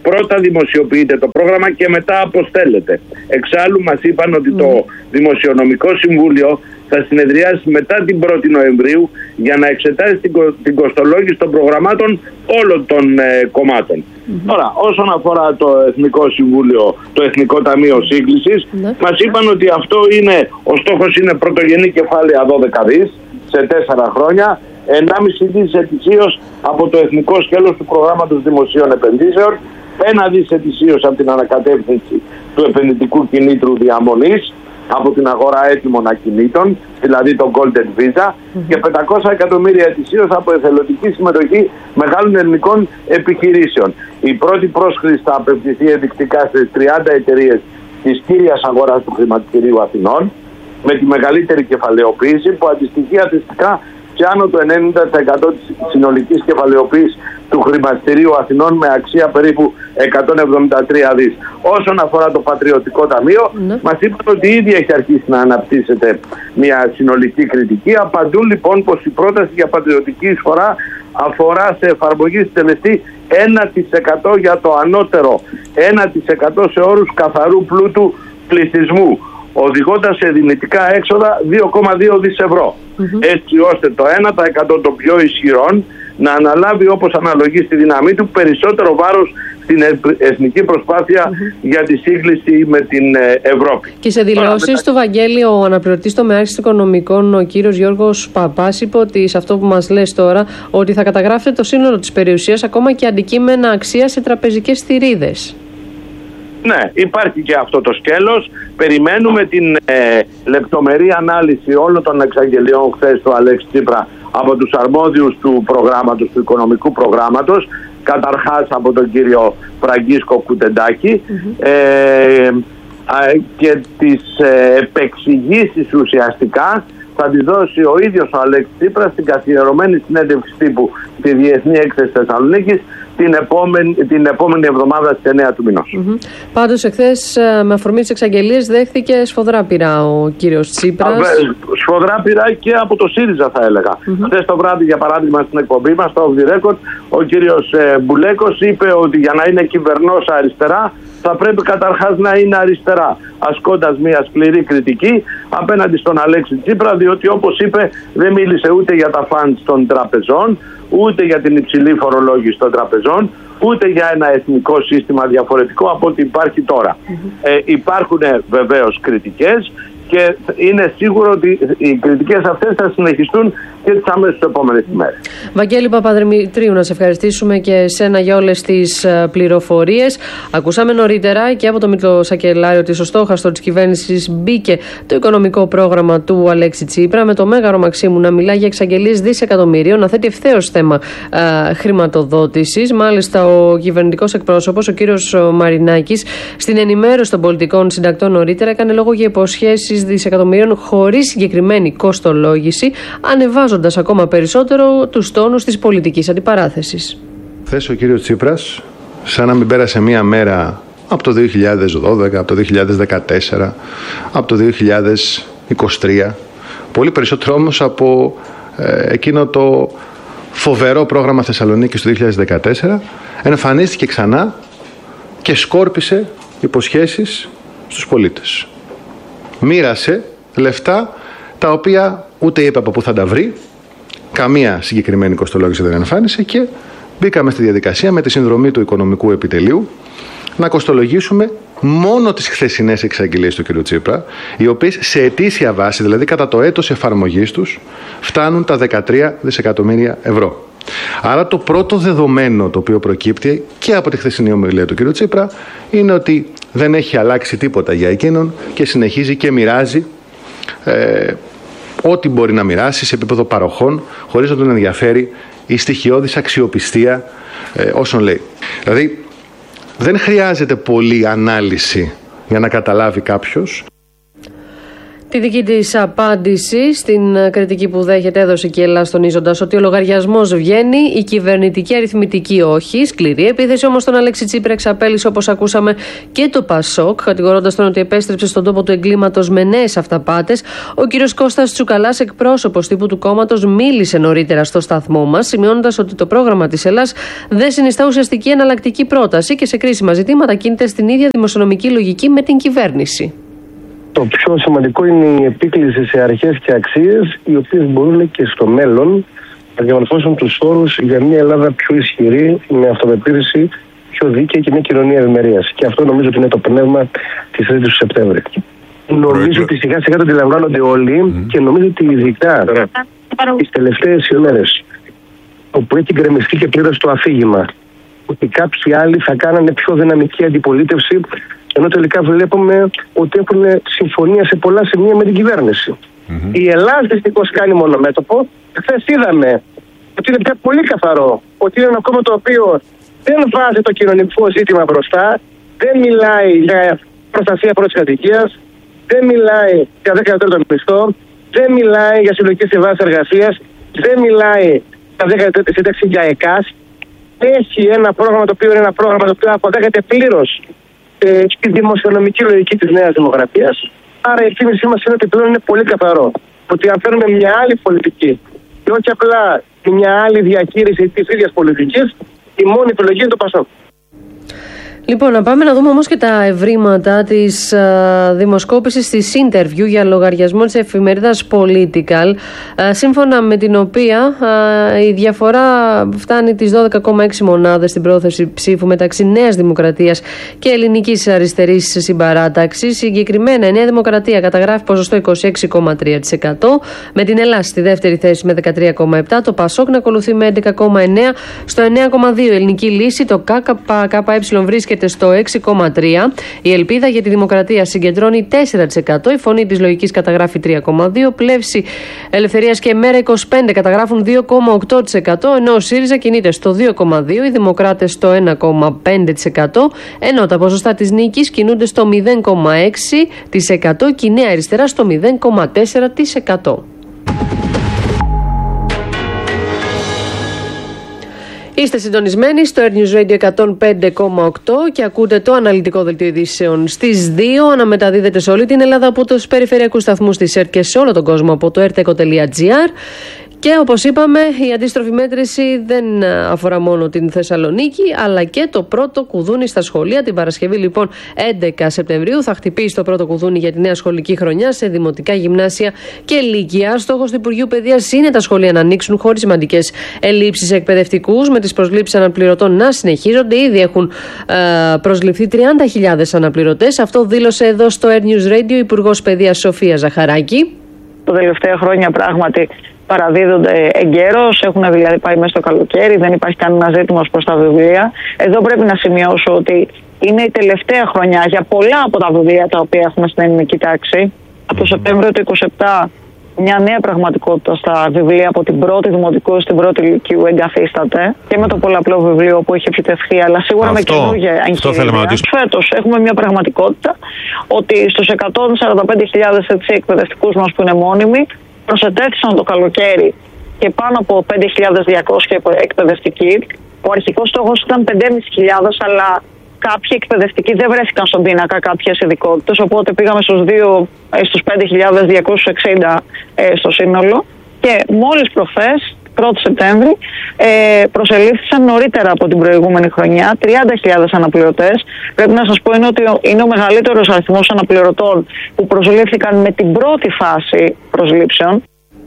πρώτα δημοσιοποιείται το πρόγραμμα και μετά αποστέλλεται. Εξάλλου μας είπαν ότι mm. το Δημοσιονομικό Συμβούλιο θα συνεδριάσει μετά την πρώτη Νοεμβρίου για να εξετάσει την, κο, την κοστολόγηση των προγραμμάτων όλων των ε, κομμάτων. Mm-hmm. Τώρα, όσον αφορά το Εθνικό Συμβούλιο, το Εθνικό Ταμείο Σύγκλησης, mm-hmm. μας είπαν ότι αυτό είναι, ο στόχος είναι πρωτογενή κεφάλαια δώδεκα δις σε τέσσερα χρόνια, ενάμιση δις ετησίως από το εθνικό σκέλος του προγράμματος δημοσίων επενδύσεων, ένα δις ετησίως από την ανακατεύθυνση του επενδυτικού κινήτρου διαμονής, από την αγορά έτοιμων ακινήτων, δηλαδή το Golden Visa, mm-hmm. και πεντακόσια εκατομμύρια ετησίως από εθελοντική συμμετοχή μεγάλων ελληνικών επιχειρήσεων. Η πρώτη πρόσκληση θα απευθυνθεί ενδεικτικά στις τριάντα εταιρείες της κύριας αγοράς του χρηματιστηρίου Αθηνών, με τη μεγαλύτερη κεφαλαιοποίηση που αντιστοιχεί αθιστικά σε άνω το ενενήντα τοις εκατό της συνολικής κεφαλαιοποίησης του χρηματιστηρίου Αθηνών, με αξία περίπου εκατόν εβδομήντα τρία δις. Όσον αφορά το Πατριωτικό Ταμείο, ναι. μας είπαν ότι ήδη έχει αρχίσει να αναπτύσσεται μια συνολική κριτική. Απαντούν λοιπόν πως η πρόταση για πατριωτική εισφορά αφορά σε εφαρμογή συντελεστή ένα τοις εκατό για το ανώτερο, ένα τοις εκατό σε όρους καθαρού πλούτου πληθυσμού, οδηγώντας σε δυνητικά έξοδα δύο κόμμα δύο δις ευρώ. Mm-hmm. Έτσι ώστε το ένα τοις εκατό των πιο ισχυρών να αναλάβει, όπως αναλογεί στη δύναμή του, περισσότερο βάρος στην εθνική προσπάθεια mm-hmm. για τη σύγκληση με την Ευρώπη. Και σε δηλώσεις μετα... του Βαγγέλη, ο αναπληρωτής τομεάρχης οικονομικών, ο κύριος Γιώργος Παπάς, είπε ότι σε αυτό που μας λες τώρα, ότι θα καταγράφεται το σύνολο της περιουσίας, ακόμα και αντικείμενα αξία σε τραπεζικές θηρίδες. Ναι, υπάρχει και αυτό το σκέλος. Περιμένουμε την ε, λεπτομερή ανάλυση όλων των εξαγγελιών χθες του Αλέξη Τσίπρα από τους αρμόδιους του προγράμματος, του οικονομικού προγράμματος, καταρχάς από τον κύριο Φραγκίσκο Κουτεντάκη, mm-hmm. ε, ε, και τις ε, επεξηγήσεις ουσιαστικά θα τη δώσει ο ίδιος ο Αλέξης Τσίπρας στην καθιερωμένη συνέντευξη τύπου στη Διεθνή Έκθεση Θεσσαλονίκης την επόμενη, την επόμενη εβδομάδα στις εννέα του μηνός. Mm-hmm. Πάντως εχθές, με αφορμή τις εξαγγελίες, δέχθηκε σφοδρά πειρά ο κύριος Τσίπρας. Α, σφοδρά πειρά και από το ΣΥΡΙΖΑ, θα έλεγα. Mm-hmm. Χθες το βράδυ, για παράδειγμα, στην εκπομπή μας, στο Off the Record, ο κύριος ε, Μπουλέκος είπε ότι για να είναι κυβερνός αριστερά θα πρέπει καταρχάς να είναι αριστερά, ασκώντας μια σκληρή κριτική απέναντι στον Αλέξη Τσίπρα, διότι, όπως είπε, δεν μίλησε ούτε για τα φαντ των τραπεζών, ούτε για την υψηλή φορολόγηση των τραπεζών, ούτε για ένα εθνικό σύστημα διαφορετικό από ό,τι υπάρχει τώρα. Mm-hmm. Ε, υπάρχουν βεβαίως κριτικές και είναι σίγουρο ότι οι κριτικές αυτές θα συνεχιστούν και τις αμέσως επόμενες ημέρες. Βαγγέλη Παπαδημητρίου, να σε ευχαριστήσουμε και εσένα για όλες τις πληροφορίες. Ακούσαμε νωρίτερα και από το Μήτρο Σακελάριο ότι στο στόχαστρο της κυβέρνησης μπήκε το οικονομικό πρόγραμμα του Αλέξη Τσίπρα, με το Μέγαρο Μαξίμου να μιλά για εξαγγελίες δισεκατομμυρίων, να θέτει ευθέως θέμα α, χρηματοδότησης. Μάλιστα, ο κυβερνητικός εκπρόσωπος, ο κύριος Μαρινάκης, στην ενημέρωση των πολιτικών συντακτών νωρίτερα έκανε λόγο για υποσχέσεις δισεκατομμυρίων χωρίς συγκεκριμένη κοστολόγηση, ανεβάζοντας ακόμα περισσότερο τους τόνους της πολιτικής αντιπαράθεσης. Χθες ο κύριος Τσίπρας, σαν να μην πέρασε μία μέρα από το δύο χιλιάδες δώδεκα, από το δύο χιλιάδες δεκατέσσερα, από το δύο χιλιάδες είκοσι τρία, πολύ περισσότερο όμως από ε, εκείνο το φοβερό πρόγραμμα Θεσσαλονίκης του δύο χιλιάδες δεκατέσσερα, εμφανίστηκε ξανά και σκόρπισε υποσχέσεις στους πολίτες. Μοίρασε λεφτά τα οποία ούτε είπε από πού θα τα βρει, καμία συγκεκριμένη κοστολόγηση δεν εμφάνισε, και μπήκαμε στη διαδικασία με τη συνδρομή του Οικονομικού Επιτελείου να κοστολογήσουμε μόνο τις χθεσινές εξαγγελίες του κ. Τσίπρα, οι οποίες σε ετήσια βάση, δηλαδή κατά το έτος εφαρμογής τους, φτάνουν τα δεκατρία δισεκατομμύρια ευρώ. Άρα το πρώτο δεδομένο το οποίο προκύπτει και από τη χθεσινή ομιλία του κ. Τσίπρα είναι ότι δεν έχει αλλάξει τίποτα για εκείνον και συνεχίζει και μοιράζει ε, ό,τι μπορεί να μοιράσει σε επίπεδο παροχών, χωρίς να τον ενδιαφέρει η στοιχειώδης αξιοπιστία ε, όσων λέει. Δηλαδή δεν χρειάζεται πολλή ανάλυση για να καταλάβει κάποιος Τη δική της απάντηση στην κριτική που δέχεται έδωσε και η Ελλάδα, τονίζοντας ότι ο λογαριασμός βγαίνει, η κυβερνητική αριθμητική όχι. Σκληρή επίθεση όμως στον Αλέξη Τσίπρα εξαπέλυσε, όπως ακούσαμε, και το Πασόκ, κατηγορώντας τον ότι επέστρεψε στον τόπο του εγκλήματος με νέες αυταπάτες. Ο κύριος Κώστας Τσουκαλάς, εκπρόσωπος τύπου του κόμματος, μίλησε νωρίτερα στο σταθμό μας, σημειώνοντας ότι το πρόγραμμα της Ελλάδας δεν συνιστά ουσιαστική εναλλακτική πρόταση και σε κρίσιμα ζητήματα κινείται στην ίδια δημοσιονομική λογική με την κυβέρνηση. Το πιο σημαντικό είναι η επίκληση σε αρχές και αξίες, οι οποίες μπορούν και στο μέλλον να διαμορφώσουν τους όρους για μια Ελλάδα πιο ισχυρή, με αυτοπεποίθηση, πιο δίκαιη και μια κοινωνία ευημερίας. Και αυτό νομίζω ότι είναι το πνεύμα της τρίτης του Σεπτέμβρη. Νομίζω ότι σιγά σιγά το αντιλαμβάνονται όλοι mm. και νομίζω ότι ειδικά τις τελευταίες ημέρες, όπου έχει γκρεμιστεί και πλήρως το αφήγημα ότι κάποιοι άλλοι θα κάνανε πιο δυναμική αντιπολίτευση, ενώ τελικά βλέπουμε ότι έχουν συμφωνία σε πολλά σημεία με την κυβέρνηση. Mm-hmm. Η Ελλάδα δυστυχώς κάνει μονομέτωπο. Χθες είδαμε ότι είναι πια πολύ καθαρό ότι είναι ένα κόμμα το οποίο δεν βάζει το κοινωνικό ζήτημα μπροστά, δεν μιλάει για προστασία πρώτης κατοικίας, δεν μιλάει για δέκα τρίτο μισθό, δεν μιλάει για συλλογικές συμβάσεις εργασίας, δεν μιλάει για δέκα τρίτη σύνταξη για ΕΚΑΣ. Έχει ένα πρόγραμμα το οποίο είναι ένα πρόγραμμα το οποίο αποδέχεται πλήρως ε, στη δημοσιονομική λογική της Νέας Δημοκρατίας. Άρα η εκτίμησή μας είναι ότι πλέον είναι πολύ καθαρό. Ότι αν φέρουμε μια άλλη πολιτική και όχι απλά μια άλλη διαχείριση της ίδιας πολιτικής, η μόνη επιλογή είναι το Πασόκ. Λοιπόν, να πάμε να δούμε όμως και τα ευρήματα της α, δημοσκόπησης της Interview για λογαριασμό της εφημερίδας Political, α, σύμφωνα με την οποία α, η διαφορά φτάνει τις δώδεκα κόμμα έξι μονάδες στην πρόθεση ψήφου μεταξύ Νέας Δημοκρατίας και Ελληνικής Αριστερής Συμπαράταξης. Συγκεκριμένα η Νέα Δημοκρατία καταγράφει ποσοστό είκοσι έξι κόμμα τρία τοις εκατό, με την Ελλάδα στη δεύτερη θέση με δεκατρία κόμμα επτά τοις εκατό, το Πασόκ να ακολουθεί με έντεκα κόμμα εννέα τοις εκατό, στο εννέα κόμμα δύο τοις εκατό η Ελληνική Λύση, το ΚΚΕ βρίσκεται στο έξι κόμμα τρία τοις εκατό. Η Ελπίδα για τη Δημοκρατία συγκεντρώνει τέσσερα τοις εκατό. Η Φωνή της Λογικής καταγράφει τρία κόμμα δύο τοις εκατό. Πλεύση Ελευθερίας και Μέρα είκοσι πέντε καταγράφουν δύο κόμμα οκτώ τοις εκατό. Ενώ ο ΣΥΡΙΖΑ κινείται στο δύο κόμμα δύο τοις εκατό. Οι Δημοκράτες στο ένα κόμμα πέντε τοις εκατό. Ενώ τα ποσοστά της νίκης κινούνται στο μηδέν κόμμα έξι τοις εκατό και η Νέα Αριστερά στο μηδέν κόμμα τέσσερα τοις εκατό. Είστε συντονισμένοι στο Air News Radio εκατόν πέντε κόμμα οκτώ και ακούτε το αναλυτικό δελτίο ειδήσεων στις δύο. Αναμεταδίδεται σε όλη την Ελλάδα από τους περιφερειακούς σταθμούς της ΕΡΤ και σε όλο τον κόσμο από το erteco τελεία gr. Και όπως είπαμε, η αντίστροφη μέτρηση δεν αφορά μόνο την Θεσσαλονίκη, αλλά και το πρώτο κουδούνι στα σχολεία. Την Παρασκευή, λοιπόν, έντεκα Σεπτεμβρίου, θα χτυπήσει το πρώτο κουδούνι για τη νέα σχολική χρονιά σε δημοτικά, γυμνάσια και λύκεια. Στόχος του Υπουργείου Παιδείας είναι τα σχολεία να ανοίξουν χωρίς σημαντικές ελλείψεις σε εκπαιδευτικούς, με τις προσλήψεις αναπληρωτών να συνεχίζονται. Ήδη έχουν ε, προσληφθεί τριάντα χιλιάδες αναπληρωτές. Αυτό δήλωσε εδώ στο Air News Radio η Υπουργός Παιδείας Σοφία Ζαχαράκη. Τα τελευταία χρόνια πράγματι παραδίδονται εγκαίρως, έχουν δηλαδή πάει μέσα στο καλοκαίρι, δεν υπάρχει κανένα ζήτημα ως προς τα βιβλία. Εδώ πρέπει να σημειώσω ότι είναι η τελευταία χρονιά για πολλά από τα βιβλία τα οποία έχουμε στην ελληνική τάξη. Από το Σεπτέμβριο του είκοσι επτά μια νέα πραγματικότητα στα βιβλία από την πρώτη δημοτικού στην πρώτη λυκείου εγκαθίσταται και με το πολλαπλό βιβλίο που έχει επιτευχθεί, αλλά σίγουρα αυτό, με καινούργια εγχειρίδια. Φέτος έχουμε μια πραγματικότητα ότι στους εκατόν σαράντα πέντε χιλιάδες εκπαιδευτικούς μας που είναι μόνιμοι προσετέθησαν το καλοκαίρι και πάνω από πέντε χιλιάδες διακόσιοι εκπαιδευτικοί. Ο αρχικός στόχος ήταν πέντε χιλιάδες πεντακόσιοι, αλλά κάποιοι εκπαιδευτικοί δεν βρέθηκαν στον πίνακα κάποιες ειδικότητες, οπότε πήγαμε στους, δύο, στους πέντε χιλιάδες διακόσιους εξήντα ε, στο σύνολο και μόλις προχθές, πρώτη Σεπτέμβρη, ε, προσελήφθησαν νωρίτερα από την προηγούμενη χρονιά τριάντα χιλιάδες αναπληρωτές. Πρέπει να σας πω είναι ότι είναι ο μεγαλύτερος αριθμός αναπληρωτών που προσελήφθηκαν με την πρώτη φάση προσλήψεων.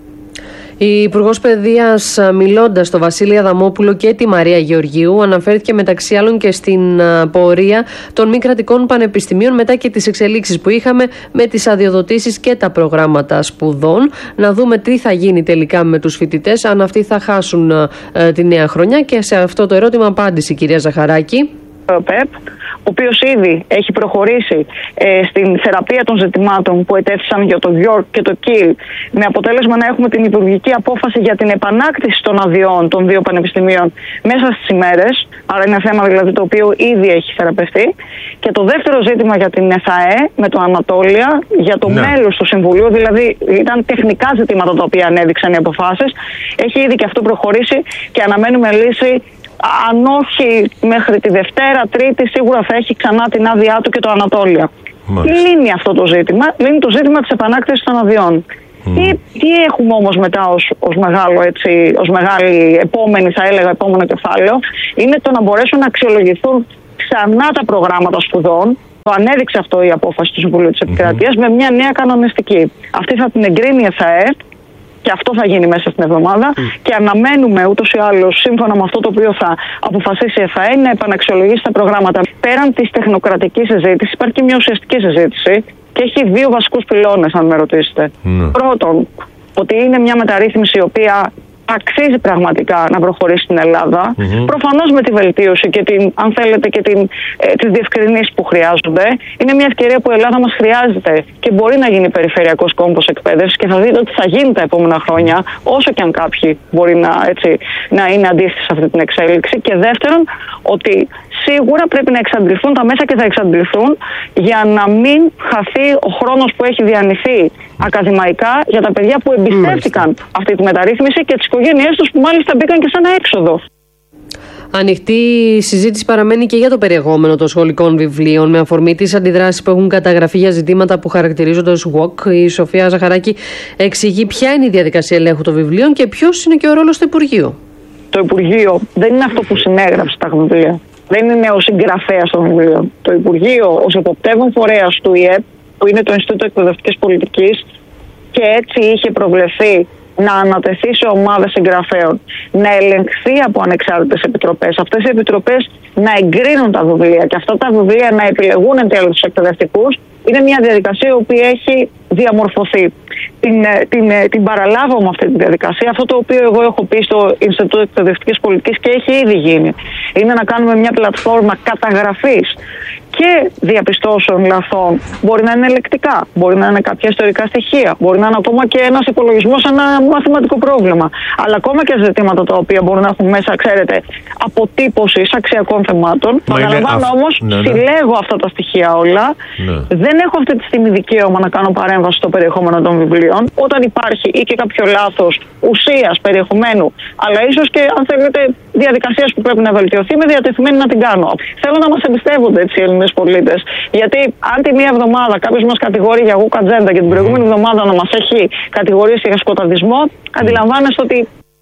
Η Υπουργός Παιδείας, μιλώντας στο Βασίλη Αδαμόπουλο και τη Μαρία Γεωργίου, αναφέρθηκε μεταξύ άλλων και στην πορεία των μη κρατικών πανεπιστημίων μετά και τις εξελίξεις που είχαμε με τις αδειοδοτήσεις και τα προγράμματα σπουδών. Να δούμε τι θα γίνει τελικά με τους φοιτητές, αν αυτοί θα χάσουν ε, τη νέα χρονιά, και σε αυτό το ερώτημα απάντησε η κυρία Ζαχαράκη. Ο ΠΕΠ, ο οποίος ήδη έχει προχωρήσει ε, στην θεραπεία των ζητημάτων που ετέθησαν για το York και το Kiel, με αποτέλεσμα να έχουμε την υπουργική απόφαση για την επανάκτηση των αδειών των δύο πανεπιστημίων μέσα στις ημέρες. Άρα είναι θέμα δηλαδή το οποίο ήδη έχει θεραπευτεί. Και το δεύτερο ζήτημα για την ΕΘΑΕ με το Ανατόλια, για το ναι. μέλος του Συμβουλίου, δηλαδή ήταν τεχνικά ζητήματα τα οποία ανέδειξαν οι αποφάσεις. Έχει ήδη και αυτό προχωρήσει και αναμένουμε λύση. Αν όχι μέχρι τη Δευτέρα, Τρίτη, σίγουρα θα έχει ξανά την άδειά του και το Ανατόλια. Μάλιστα. Λύνει αυτό το ζήτημα, λύνει το ζήτημα της επανάκτησης των αδειών. Mm. Τι, τι έχουμε όμως μετά ως, ως, μεγάλο, έτσι, ως μεγάλη επόμενη, θα έλεγα, επόμενο κεφάλαιο, είναι το να μπορέσουν να αξιολογηθούν ξανά τα προγράμματα σπουδών. Το ανέδειξε αυτό η απόφαση του Συμβουλίου της Επικρατείας mm-hmm. με μια νέα κανονιστική. Αυτή θα την εγκρίνει η ΕΘΑΕ. Και αυτό θα γίνει μέσα στην εβδομάδα. Mm. Και αναμένουμε ούτως ή άλλως, σύμφωνα με αυτό το οποίο θα αποφασίσει η ΕΘΑΕ, να επαναξιολογήσει τα προγράμματα. Πέραν της τεχνοκρατικής συζήτησης, υπάρχει και μια ουσιαστική συζήτηση και έχει δύο βασικούς πυλώνες, αν με ρωτήσετε. Mm. Πρώτον, ότι είναι μια μεταρρύθμιση η οποία αξίζει πραγματικά να προχωρήσει στην Ελλάδα. Mm-hmm. Προφανώς με τη βελτίωση και την, αν θέλετε, και την, ε, τις διευκρινήσεις που χρειάζονται. Είναι μια ευκαιρία που η Ελλάδα μας χρειάζεται και μπορεί να γίνει περιφερειακός κόμβος εκπαίδευσης και θα δείτε ότι θα γίνει τα επόμενα χρόνια, όσο και αν κάποιοι μπορεί να, έτσι, να είναι αντίθετοι σε αυτή την εξέλιξη. Και δεύτερον, ότι σίγουρα πρέπει να εξαντληθούν τα μέσα και θα εξαντληθούν για να μην χαθεί ο χρόνος που έχει διανυθεί ακαδημαϊκά για τα παιδιά που εμπιστεύτηκαν mm. αυτή τη μεταρρύθμιση και τις οικογένειές τους που μάλιστα μπήκαν και σε ένα έξοδο. Ανοιχτή συζήτηση παραμένει και για το περιεχόμενο των σχολικών βιβλίων, με αφορμή τις αντιδράσεις που έχουν καταγραφεί για ζητήματα που χαρακτηρίζονται ως γουόκ. Η Σοφία Ζαχαράκη εξηγεί ποια είναι η διαδικασία ελέγχου των βιβλίων και ποιος είναι και ο ρόλος του Υπουργείου. Το Υπουργείο δεν είναι αυτό που συνέγραψε τα βιβλία. Δεν είναι ο συγγραφέας των βιβλίων. Το Υπουργείο, ως εποπτεύων φορέας του ΙΕΠ, που είναι το Ινστιτούτο Εκπαιδευτικής Πολιτικής, και έτσι είχε προβλεφθεί να ανατεθεί σε ομάδες συγγραφέων, να ελεγχθεί από ανεξάρτητες επιτροπές. Αυτές οι επιτροπές να εγκρίνουν τα βιβλία και αυτά τα βιβλία να επιλεγούν εν τέλει τους εκπαιδευτικούς, είναι μια διαδικασία η οποία έχει διαμορφωθεί. Την, την, την παραλάβω με αυτή τη διαδικασία. Αυτό το οποίο εγώ έχω πει στο Ινστιτούτο Εκπαιδευτικής Πολιτικής και έχει ήδη γίνει, είναι να κάνουμε μια πλατφόρμα καταγραφής και διαπιστώσεων λαθών. Μπορεί να είναι ελεκτικά, μπορεί να είναι κάποια ιστορικά στοιχεία, μπορεί να είναι ακόμα και ένας υπολογισμός, ένα μαθηματικό πρόβλημα. Αλλά ακόμα και ζητήματα τα οποία μπορούν να έχουν μέσα, ξέρετε, αποτύπωσης αξιακών θεμάτων. Παραλαμβάνω όμως, ναι, ναι. συλλέγω αυτά τα στοιχεία όλα. Ναι. Δεν έχω αυτή τη στιγμή δικαίωμα να κάνω παρέμβαση στο περιεχόμενο των βιβλίων. Όταν υπάρχει ή και κάποιο λάθος ουσίας περιεχομένου, αλλά ίσως και, αν θέλετε, διαδικασίες που πρέπει να βελτιωθεί, είμαι διατεθειμένη να την κάνω. Θέλω να μας εμπιστεύονται έτσι οι Έλληνες πολίτες. Γιατί αν τη μία εβδομάδα κάποιος μας κατηγορεί για γουκ ατζέντα και την προηγούμενη εβδομάδα να μας έχει κατηγορήσει για σκοταδισμό, αντιλαμβάνεστε ότι.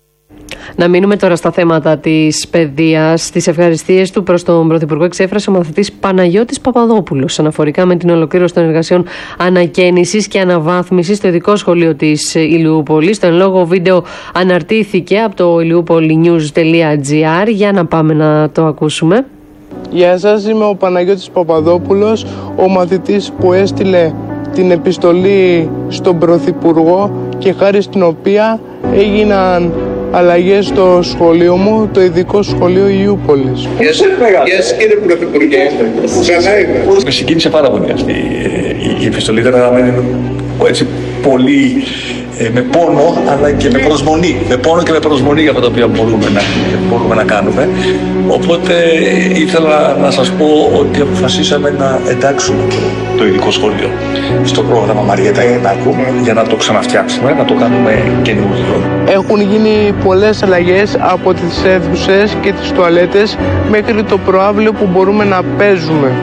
Να μείνουμε τώρα στα θέματα της παιδείας. Τις ευχαριστίες του προς τον Πρωθυπουργό εξέφρασε ο μαθητής Παναγιώτης Παπαδόπουλος αναφορικά με την ολοκλήρωση των εργασιών ανακαίνησης και αναβάθμισης στο ειδικό σχολείο της Ηλιούπολης. Το εν λόγω βίντεο αναρτήθηκε από το ηλιούπολινιους τελεία τζι άρ. Για να πάμε να το ακούσουμε. Γεια σας, είμαι ο Παναγιώτης Παπαδόπουλος, ο μαθητής που έστειλε την επιστολή στον Πρωθυπουργό και χάρη στην οποία έγιναν αλλαγές στο σχολείο μου, το ειδικό σχολείο Ηλιούπολης. Γεια σας κύριε Πρωθυπουργέ, καλά είμαι. Με συγκίνησε πάρα πολύ αυτή η επιστολή, ήταν γραμμένη έτσι πολύ ε, με πόνο αλλά και με προσμονή. Με πόνο και με προσμονή για αυτά τα οποία μπορούμε να, μπορούμε να κάνουμε. Οπότε ήθελα να σας πω ότι αποφασίσαμε να εντάξουμε το, το ειδικό σχολείο στο πρόγραμμα Μαριέτα Γιαννάκου για να το ξαναφτιάξουμε, να το κάνουμε καινούργιο. Έχουν γίνει πολλές αλλαγές από τις αίθουσες και τις τουαλέτες μέχρι το προαύλιο που μπορούμε να παίζουμε.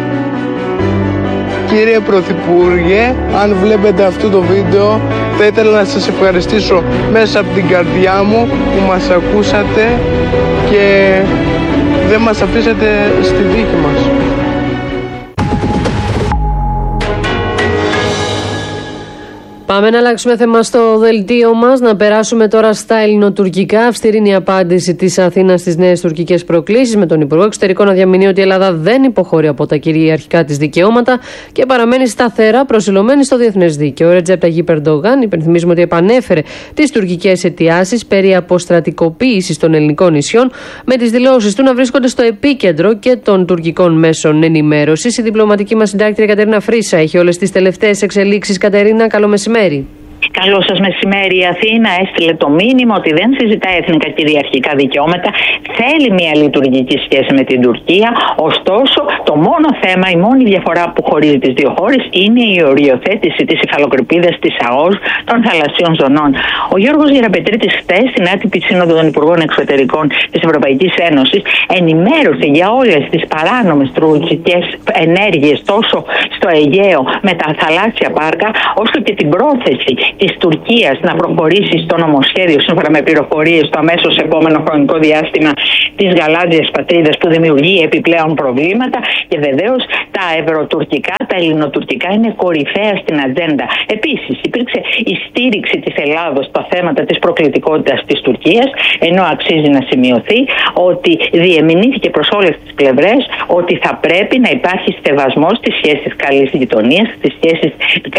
Κύριε Πρωθυπουργέ, αν βλέπετε αυτό το βίντεο, θα ήθελα να σας ευχαριστήσω μέσα από την καρδιά μου που μας ακούσατε και δεν μας αφήσατε στη δίκη μας. Πάμε Πάμε να αλλάξουμε θέμα στο δελτίο μας, να περάσουμε τώρα στα ελληνοτουρκικά. Αυστηρή είναι η απάντηση της Αθήνας στις νέες τουρκικές προκλήσεις, με τον Υπουργό Εξωτερικών να διαμηνύει ότι η Ελλάδα δεν υποχωρεί από τα κυριαρχικά της δικαιώματα και παραμένει σταθερά προσιλωμένη στο διεθνές δίκαιο. Ο Ρετζέπ Ταγιίπ Ερντογάν, υπενθυμίζουμε ότι επανέφερε τις τουρκικές αιτιάσεις περί αποστρατικοποίησης των ελληνικών νησιών, με τις δηλώσεις του να βρίσκονται στο επίκεντρο και των τουρκικών μέσων ενημέρωσης. Η διπλωματική μας συντάκτρια Κατερίνα Φρίσα έχει όλες τις τελευταίες εξελίξεις. Κατερίνα, καλό μεσημέρι. Καλό σας μεσημέρι. Η Αθήνα έστειλε το μήνυμα ότι δεν συζητά εθνικά κυριαρχικά δικαιώματα, θέλει μια λειτουργική σχέση με την Τουρκία. Ωστόσο, το μόνο θέμα, η μόνη διαφορά που χωρίζει τις δύο χώρες είναι η οριοθέτηση της υφαλοκρηπίδας της ΑΟΣ των θαλασσίων ζωνών. Ο Γιώργος Γεραπετρίτης χθες στην άτυπη σύνοδο των Υπουργών Εξωτερικών της Ευρωπαϊκής Ένωσης ενημέρωσε για όλες τις παράνομες τουρκικές ενέργειες τόσο στο Αιγαίο με τα θαλάσσια πάρκα, όσο και την πρόθεση της Τουρκίας να προχωρήσει στο νομοσχέδιο, σύμφωνα με πληροφορίες, στο αμέσως επόμενο χρονικό διάστημα της γαλάζιας πατρίδας, που δημιουργεί επιπλέον προβλήματα. Και βεβαίως τα ευρωτουρκικά, τα ελληνοτουρκικά είναι κορυφαία στην ατζέντα. Επίσης, υπήρξε η στήριξη της Ελλάδος στα θέματα της προκλητικότητας της Τουρκίας, ενώ αξίζει να σημειωθεί ότι διεμηνήθηκε προς όλες τις πλευρές ότι θα πρέπει να υπάρχει στεβασμός στις σχέσεις καλής γειτονίας, στις σχέσεις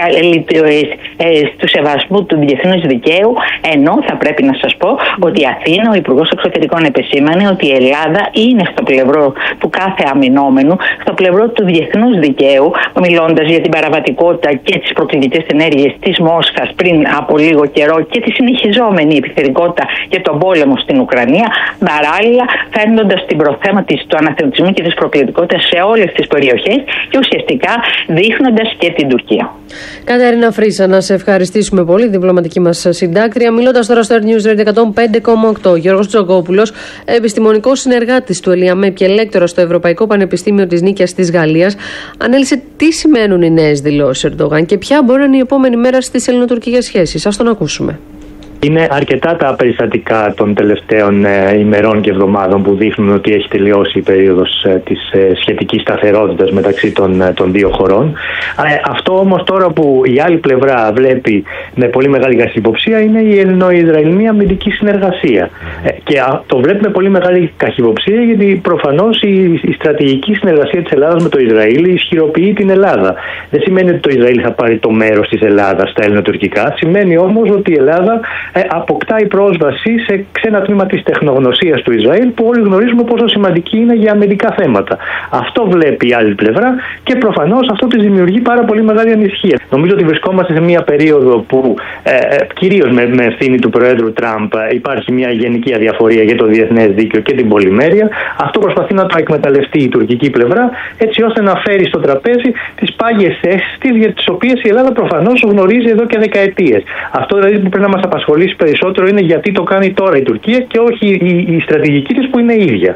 του σεβασμού του διεθνούς δικαίου, ενώ θα πρέπει να σας πω ότι η Αθήνα, ο Υπουργός Εξωτερικών επεσήμανε ότι η Ελλάδα είναι στο πλευρό του κάθε αμυνόμενου, στο πλευρό του διεθνούς δικαίου, μιλώντας για την παραβατικότητα και τις προκλητικές ενέργειες της Μόσχας πριν από λίγο καιρό και τη συνεχιζόμενη επιθετικότητα και τον πόλεμο στην Ουκρανία, παράλληλα φέρνοντας την προθέμα της, του αναθεματισμού και της προκλητικότητας σε όλες τις περιοχές και ουσιαστικά δείχνοντας και την Τουρκία. Κατερίνα Φρίσα, να σε ευχαριστήσουμε πολύ, διπλωματική μας συντάκτρια. Μιλώντας τώρα στο News Radio εκατόν πέντε κόμμα οκτώ, Γιώργος Τζογκόπουλος, επιστημονικός συνεργάτης του ΕΛΙΑΜΕΠ και λέκτορα στο Ευρωπαϊκό Πανεπιστήμιο της Νίκαιας της Γαλλίας, ανέλησε τι σημαίνουν οι νέες δηλώσεις Ερντογάν και ποια μπορεί να είναι η επόμενη μέρα στις ελληνοτουρκικές σχέσεις. Ας τον ακούσουμε. Είναι αρκετά τα περιστατικά των τελευταίων ε, ημερών και εβδομάδων που δείχνουν ότι έχει τελειώσει η περίοδος ε, της ε, σχετικής σταθερότητας μεταξύ των, ε, των δύο χωρών. Ε, αυτό όμως τώρα που η άλλη πλευρά βλέπει με πολύ μεγάλη καχυποψία είναι η ελληνο-ισραηλινή αμυντική συνεργασία. Ε, και α, το βλέπει με πολύ μεγάλη καχυποψία γιατί προφανώς η, η στρατηγική συνεργασία της Ελλάδας με το Ισραήλ ισχυροποιεί την Ελλάδα. Δεν σημαίνει ότι το Ισραήλ θα πάρει το μέρος της Ελλάδας στα ελληνοτουρκικά, σημαίνει όμως ότι η Ελλάδα Ε, αποκτάει πρόσβαση σε ξένα τμήμα της τεχνογνωσίας του Ισραήλ που όλοι γνωρίζουμε πόσο σημαντική είναι για αμυντικά θέματα. Αυτό βλέπει η άλλη πλευρά και προφανώς αυτό της δημιουργεί πάρα πολύ μεγάλη ανησυχία. Νομίζω ότι βρισκόμαστε σε μια περίοδο που ε, κυρίως με, με ευθύνη του Προέδρου Τραμπ υπάρχει μια γενική αδιαφορία για το διεθνές δίκαιο και την πολυμέρεια. Αυτό προσπαθεί να το εκμεταλλευτεί η τουρκική πλευρά έτσι ώστε να φέρει στο τραπέζι τις πάγιες θέσεις της για τις οποίες η Ελλάδα προφανώς γνωρίζει εδώ και δεκαετίες. Αυτό δηλαδή που πρέπει να μας απασχολήσει περισσότερο είναι γιατί το κάνει τώρα η Τουρκία και όχι η, η στρατηγική της που είναι ίδια.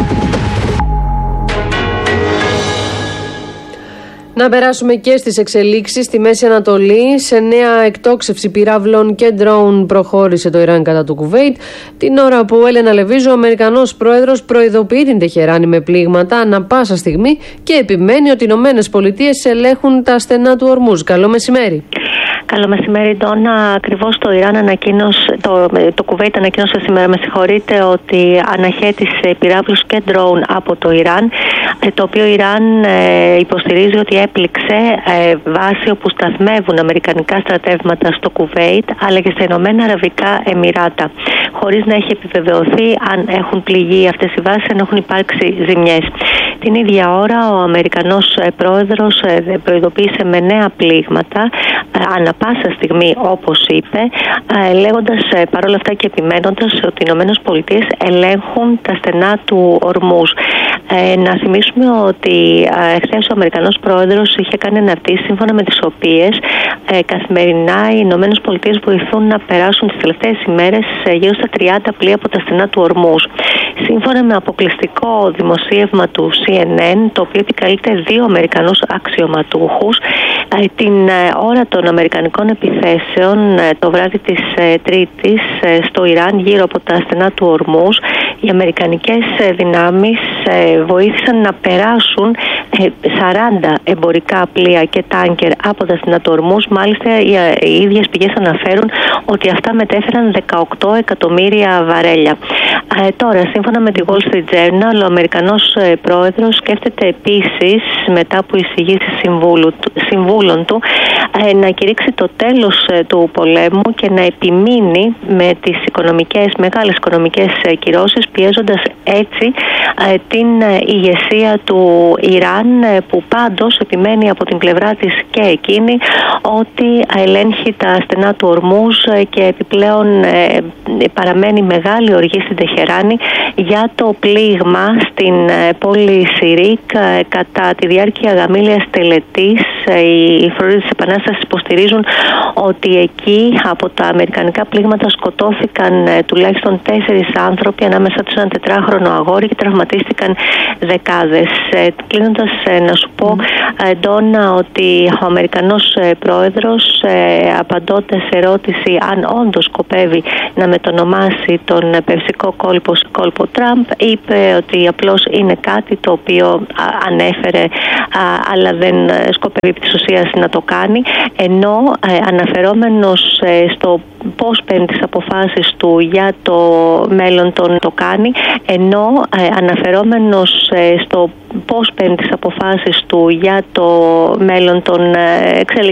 Να περάσουμε και στις εξελίξεις στη Μέση Ανατολή. Σε νέα εκτόξευση πυράβλων και ντρόουν προχώρησε το Ιράν κατά του Κουβέιτ, την ώρα που Έλενα Λεβίζο, ο Αμερικανός πρόεδρος, προειδοποιεί την Τεχεράνη με πλήγματα ανά πάσα στιγμή και επιμένει ότι οι Ηνωμένες Πολιτείες ελέγχουν τα στενά του Ορμούζ. Καλό μεσημέρι. Καλό μεσημέρι, Ντόνα. Ακριβώς το Ιράν ανακοίνωσε, το, το Κουβέιτ ανακοίνωσε σήμερα, με συγχωρείτε, ότι αναχέτησε πυράβλους και ντρόουν από το Ιράν, το οποίο Ιράν ε, υποστηρίζει ότι έπληξε ε, βάση όπου σταθμεύουν αμερικανικά στρατεύματα στο Κουβέιτ αλλά και στα Ηνωμένα Αραβικά Εμιράτα, χωρίς να έχει επιβεβαιωθεί αν έχουν πληγεί αυτές οι βάσεις, αν έχουν υπάρξει ζημιές. Την ίδια ώρα ο Αμερικανός πρόεδρος ε, προειδοποίησε με νέα πλήγματα ε, ανα πάσα στιγμή, όπως είπε, ε, λέγοντας ε, παρόλα αυτά και επιμένοντας ότι οι Ηνωμένες Πολιτείες ελέγχουν τα στενά του Ορμούζ. Ε, να θυμίσουμε ότι ε, χθες ο Αμερικανός πρόεδρος είχε κάνει αναρτήσεις σύμφωνα με τις οποίες ε, καθημερινά οι Ηνωμένες Πολιτείες βοηθούν να περάσουν τις τελευταίες ημέρες ε, γύρω στα τριάντα πλοία από τα στενά του Ορμούζ. Σύμφωνα με αποκλειστικό δημοσίευμα του σι εν εν, το οποίο επικαλείται δύο Αμερικανούς αξιωματούχους, Την ώρα των αμερικανικών επιθέσεων το βράδυ της Τρίτης στο Ιράν γύρω από τα στενά του Ορμούζ, οι αμερικανικές δυνάμεις βοήθησαν να περάσουν σαράντα εμπορικά πλοία και τάνκερ από τα στενά του Ορμούζ. Μάλιστα οι ίδιες πηγές αναφέρουν ότι αυτά μετέφεραν δεκαοκτώ εκατομμύρια βαρέλια. Ε, τώρα, σύμφωνα με τη Wall Street Journal, ο Αμερικανός ε, πρόεδρος σκέφτεται επίσης, μετά από εισηγήσεις συμβούλων του, ε, να κηρύξει το τέλος ε, του πολέμου και να επιμείνει με τις οικονομικές, μεγάλες οικονομικές ε, κυρώσεις, πιέζοντας έτσι ε, την ε, ηγεσία του Ιράν, ε, που πάντως επιμένει από την πλευρά της και εκείνη ότι ελέγχει τα στενά του Ορμούζ ε, και επιπλέον ε, παραμένει μεγάλη οργή στην Τεχεράνη για το πλήγμα στην πόλη Σιρίκ κατά τη διάρκεια γαμήλιας τελετής. Οι φρουροί της Επανάστασης υποστηρίζουν ότι εκεί από τα αμερικανικά πλήγματα σκοτώθηκαν τουλάχιστον τέσσερις άνθρωποι, ανάμεσα τους ένα τετράχρονο αγόρι, και τραυματίστηκαν δεκάδες. Κλείνοντας, να σου πω, Ντόνα, ότι ο Αμερικανός πρόεδρος, απαντώντας σε ερώτηση αν όντως σκοπεύει να μετονομάσει τον Περσικό κόλπο κόλπο Τραμπ, είπε ότι απλώς είναι κάτι το οποίο ανέφερε, αλλά δεν σκοπεύει επί της ουσίας να το κάνει, ενώ αναφερόμενος στο πώς παίρνει τις αποφάσεις του για το μέλλον τον το κάνει, ενώ αναφερόμενος στο πώς παίρνει τις αποφάσεις του για το μέλλον των εξελιξεών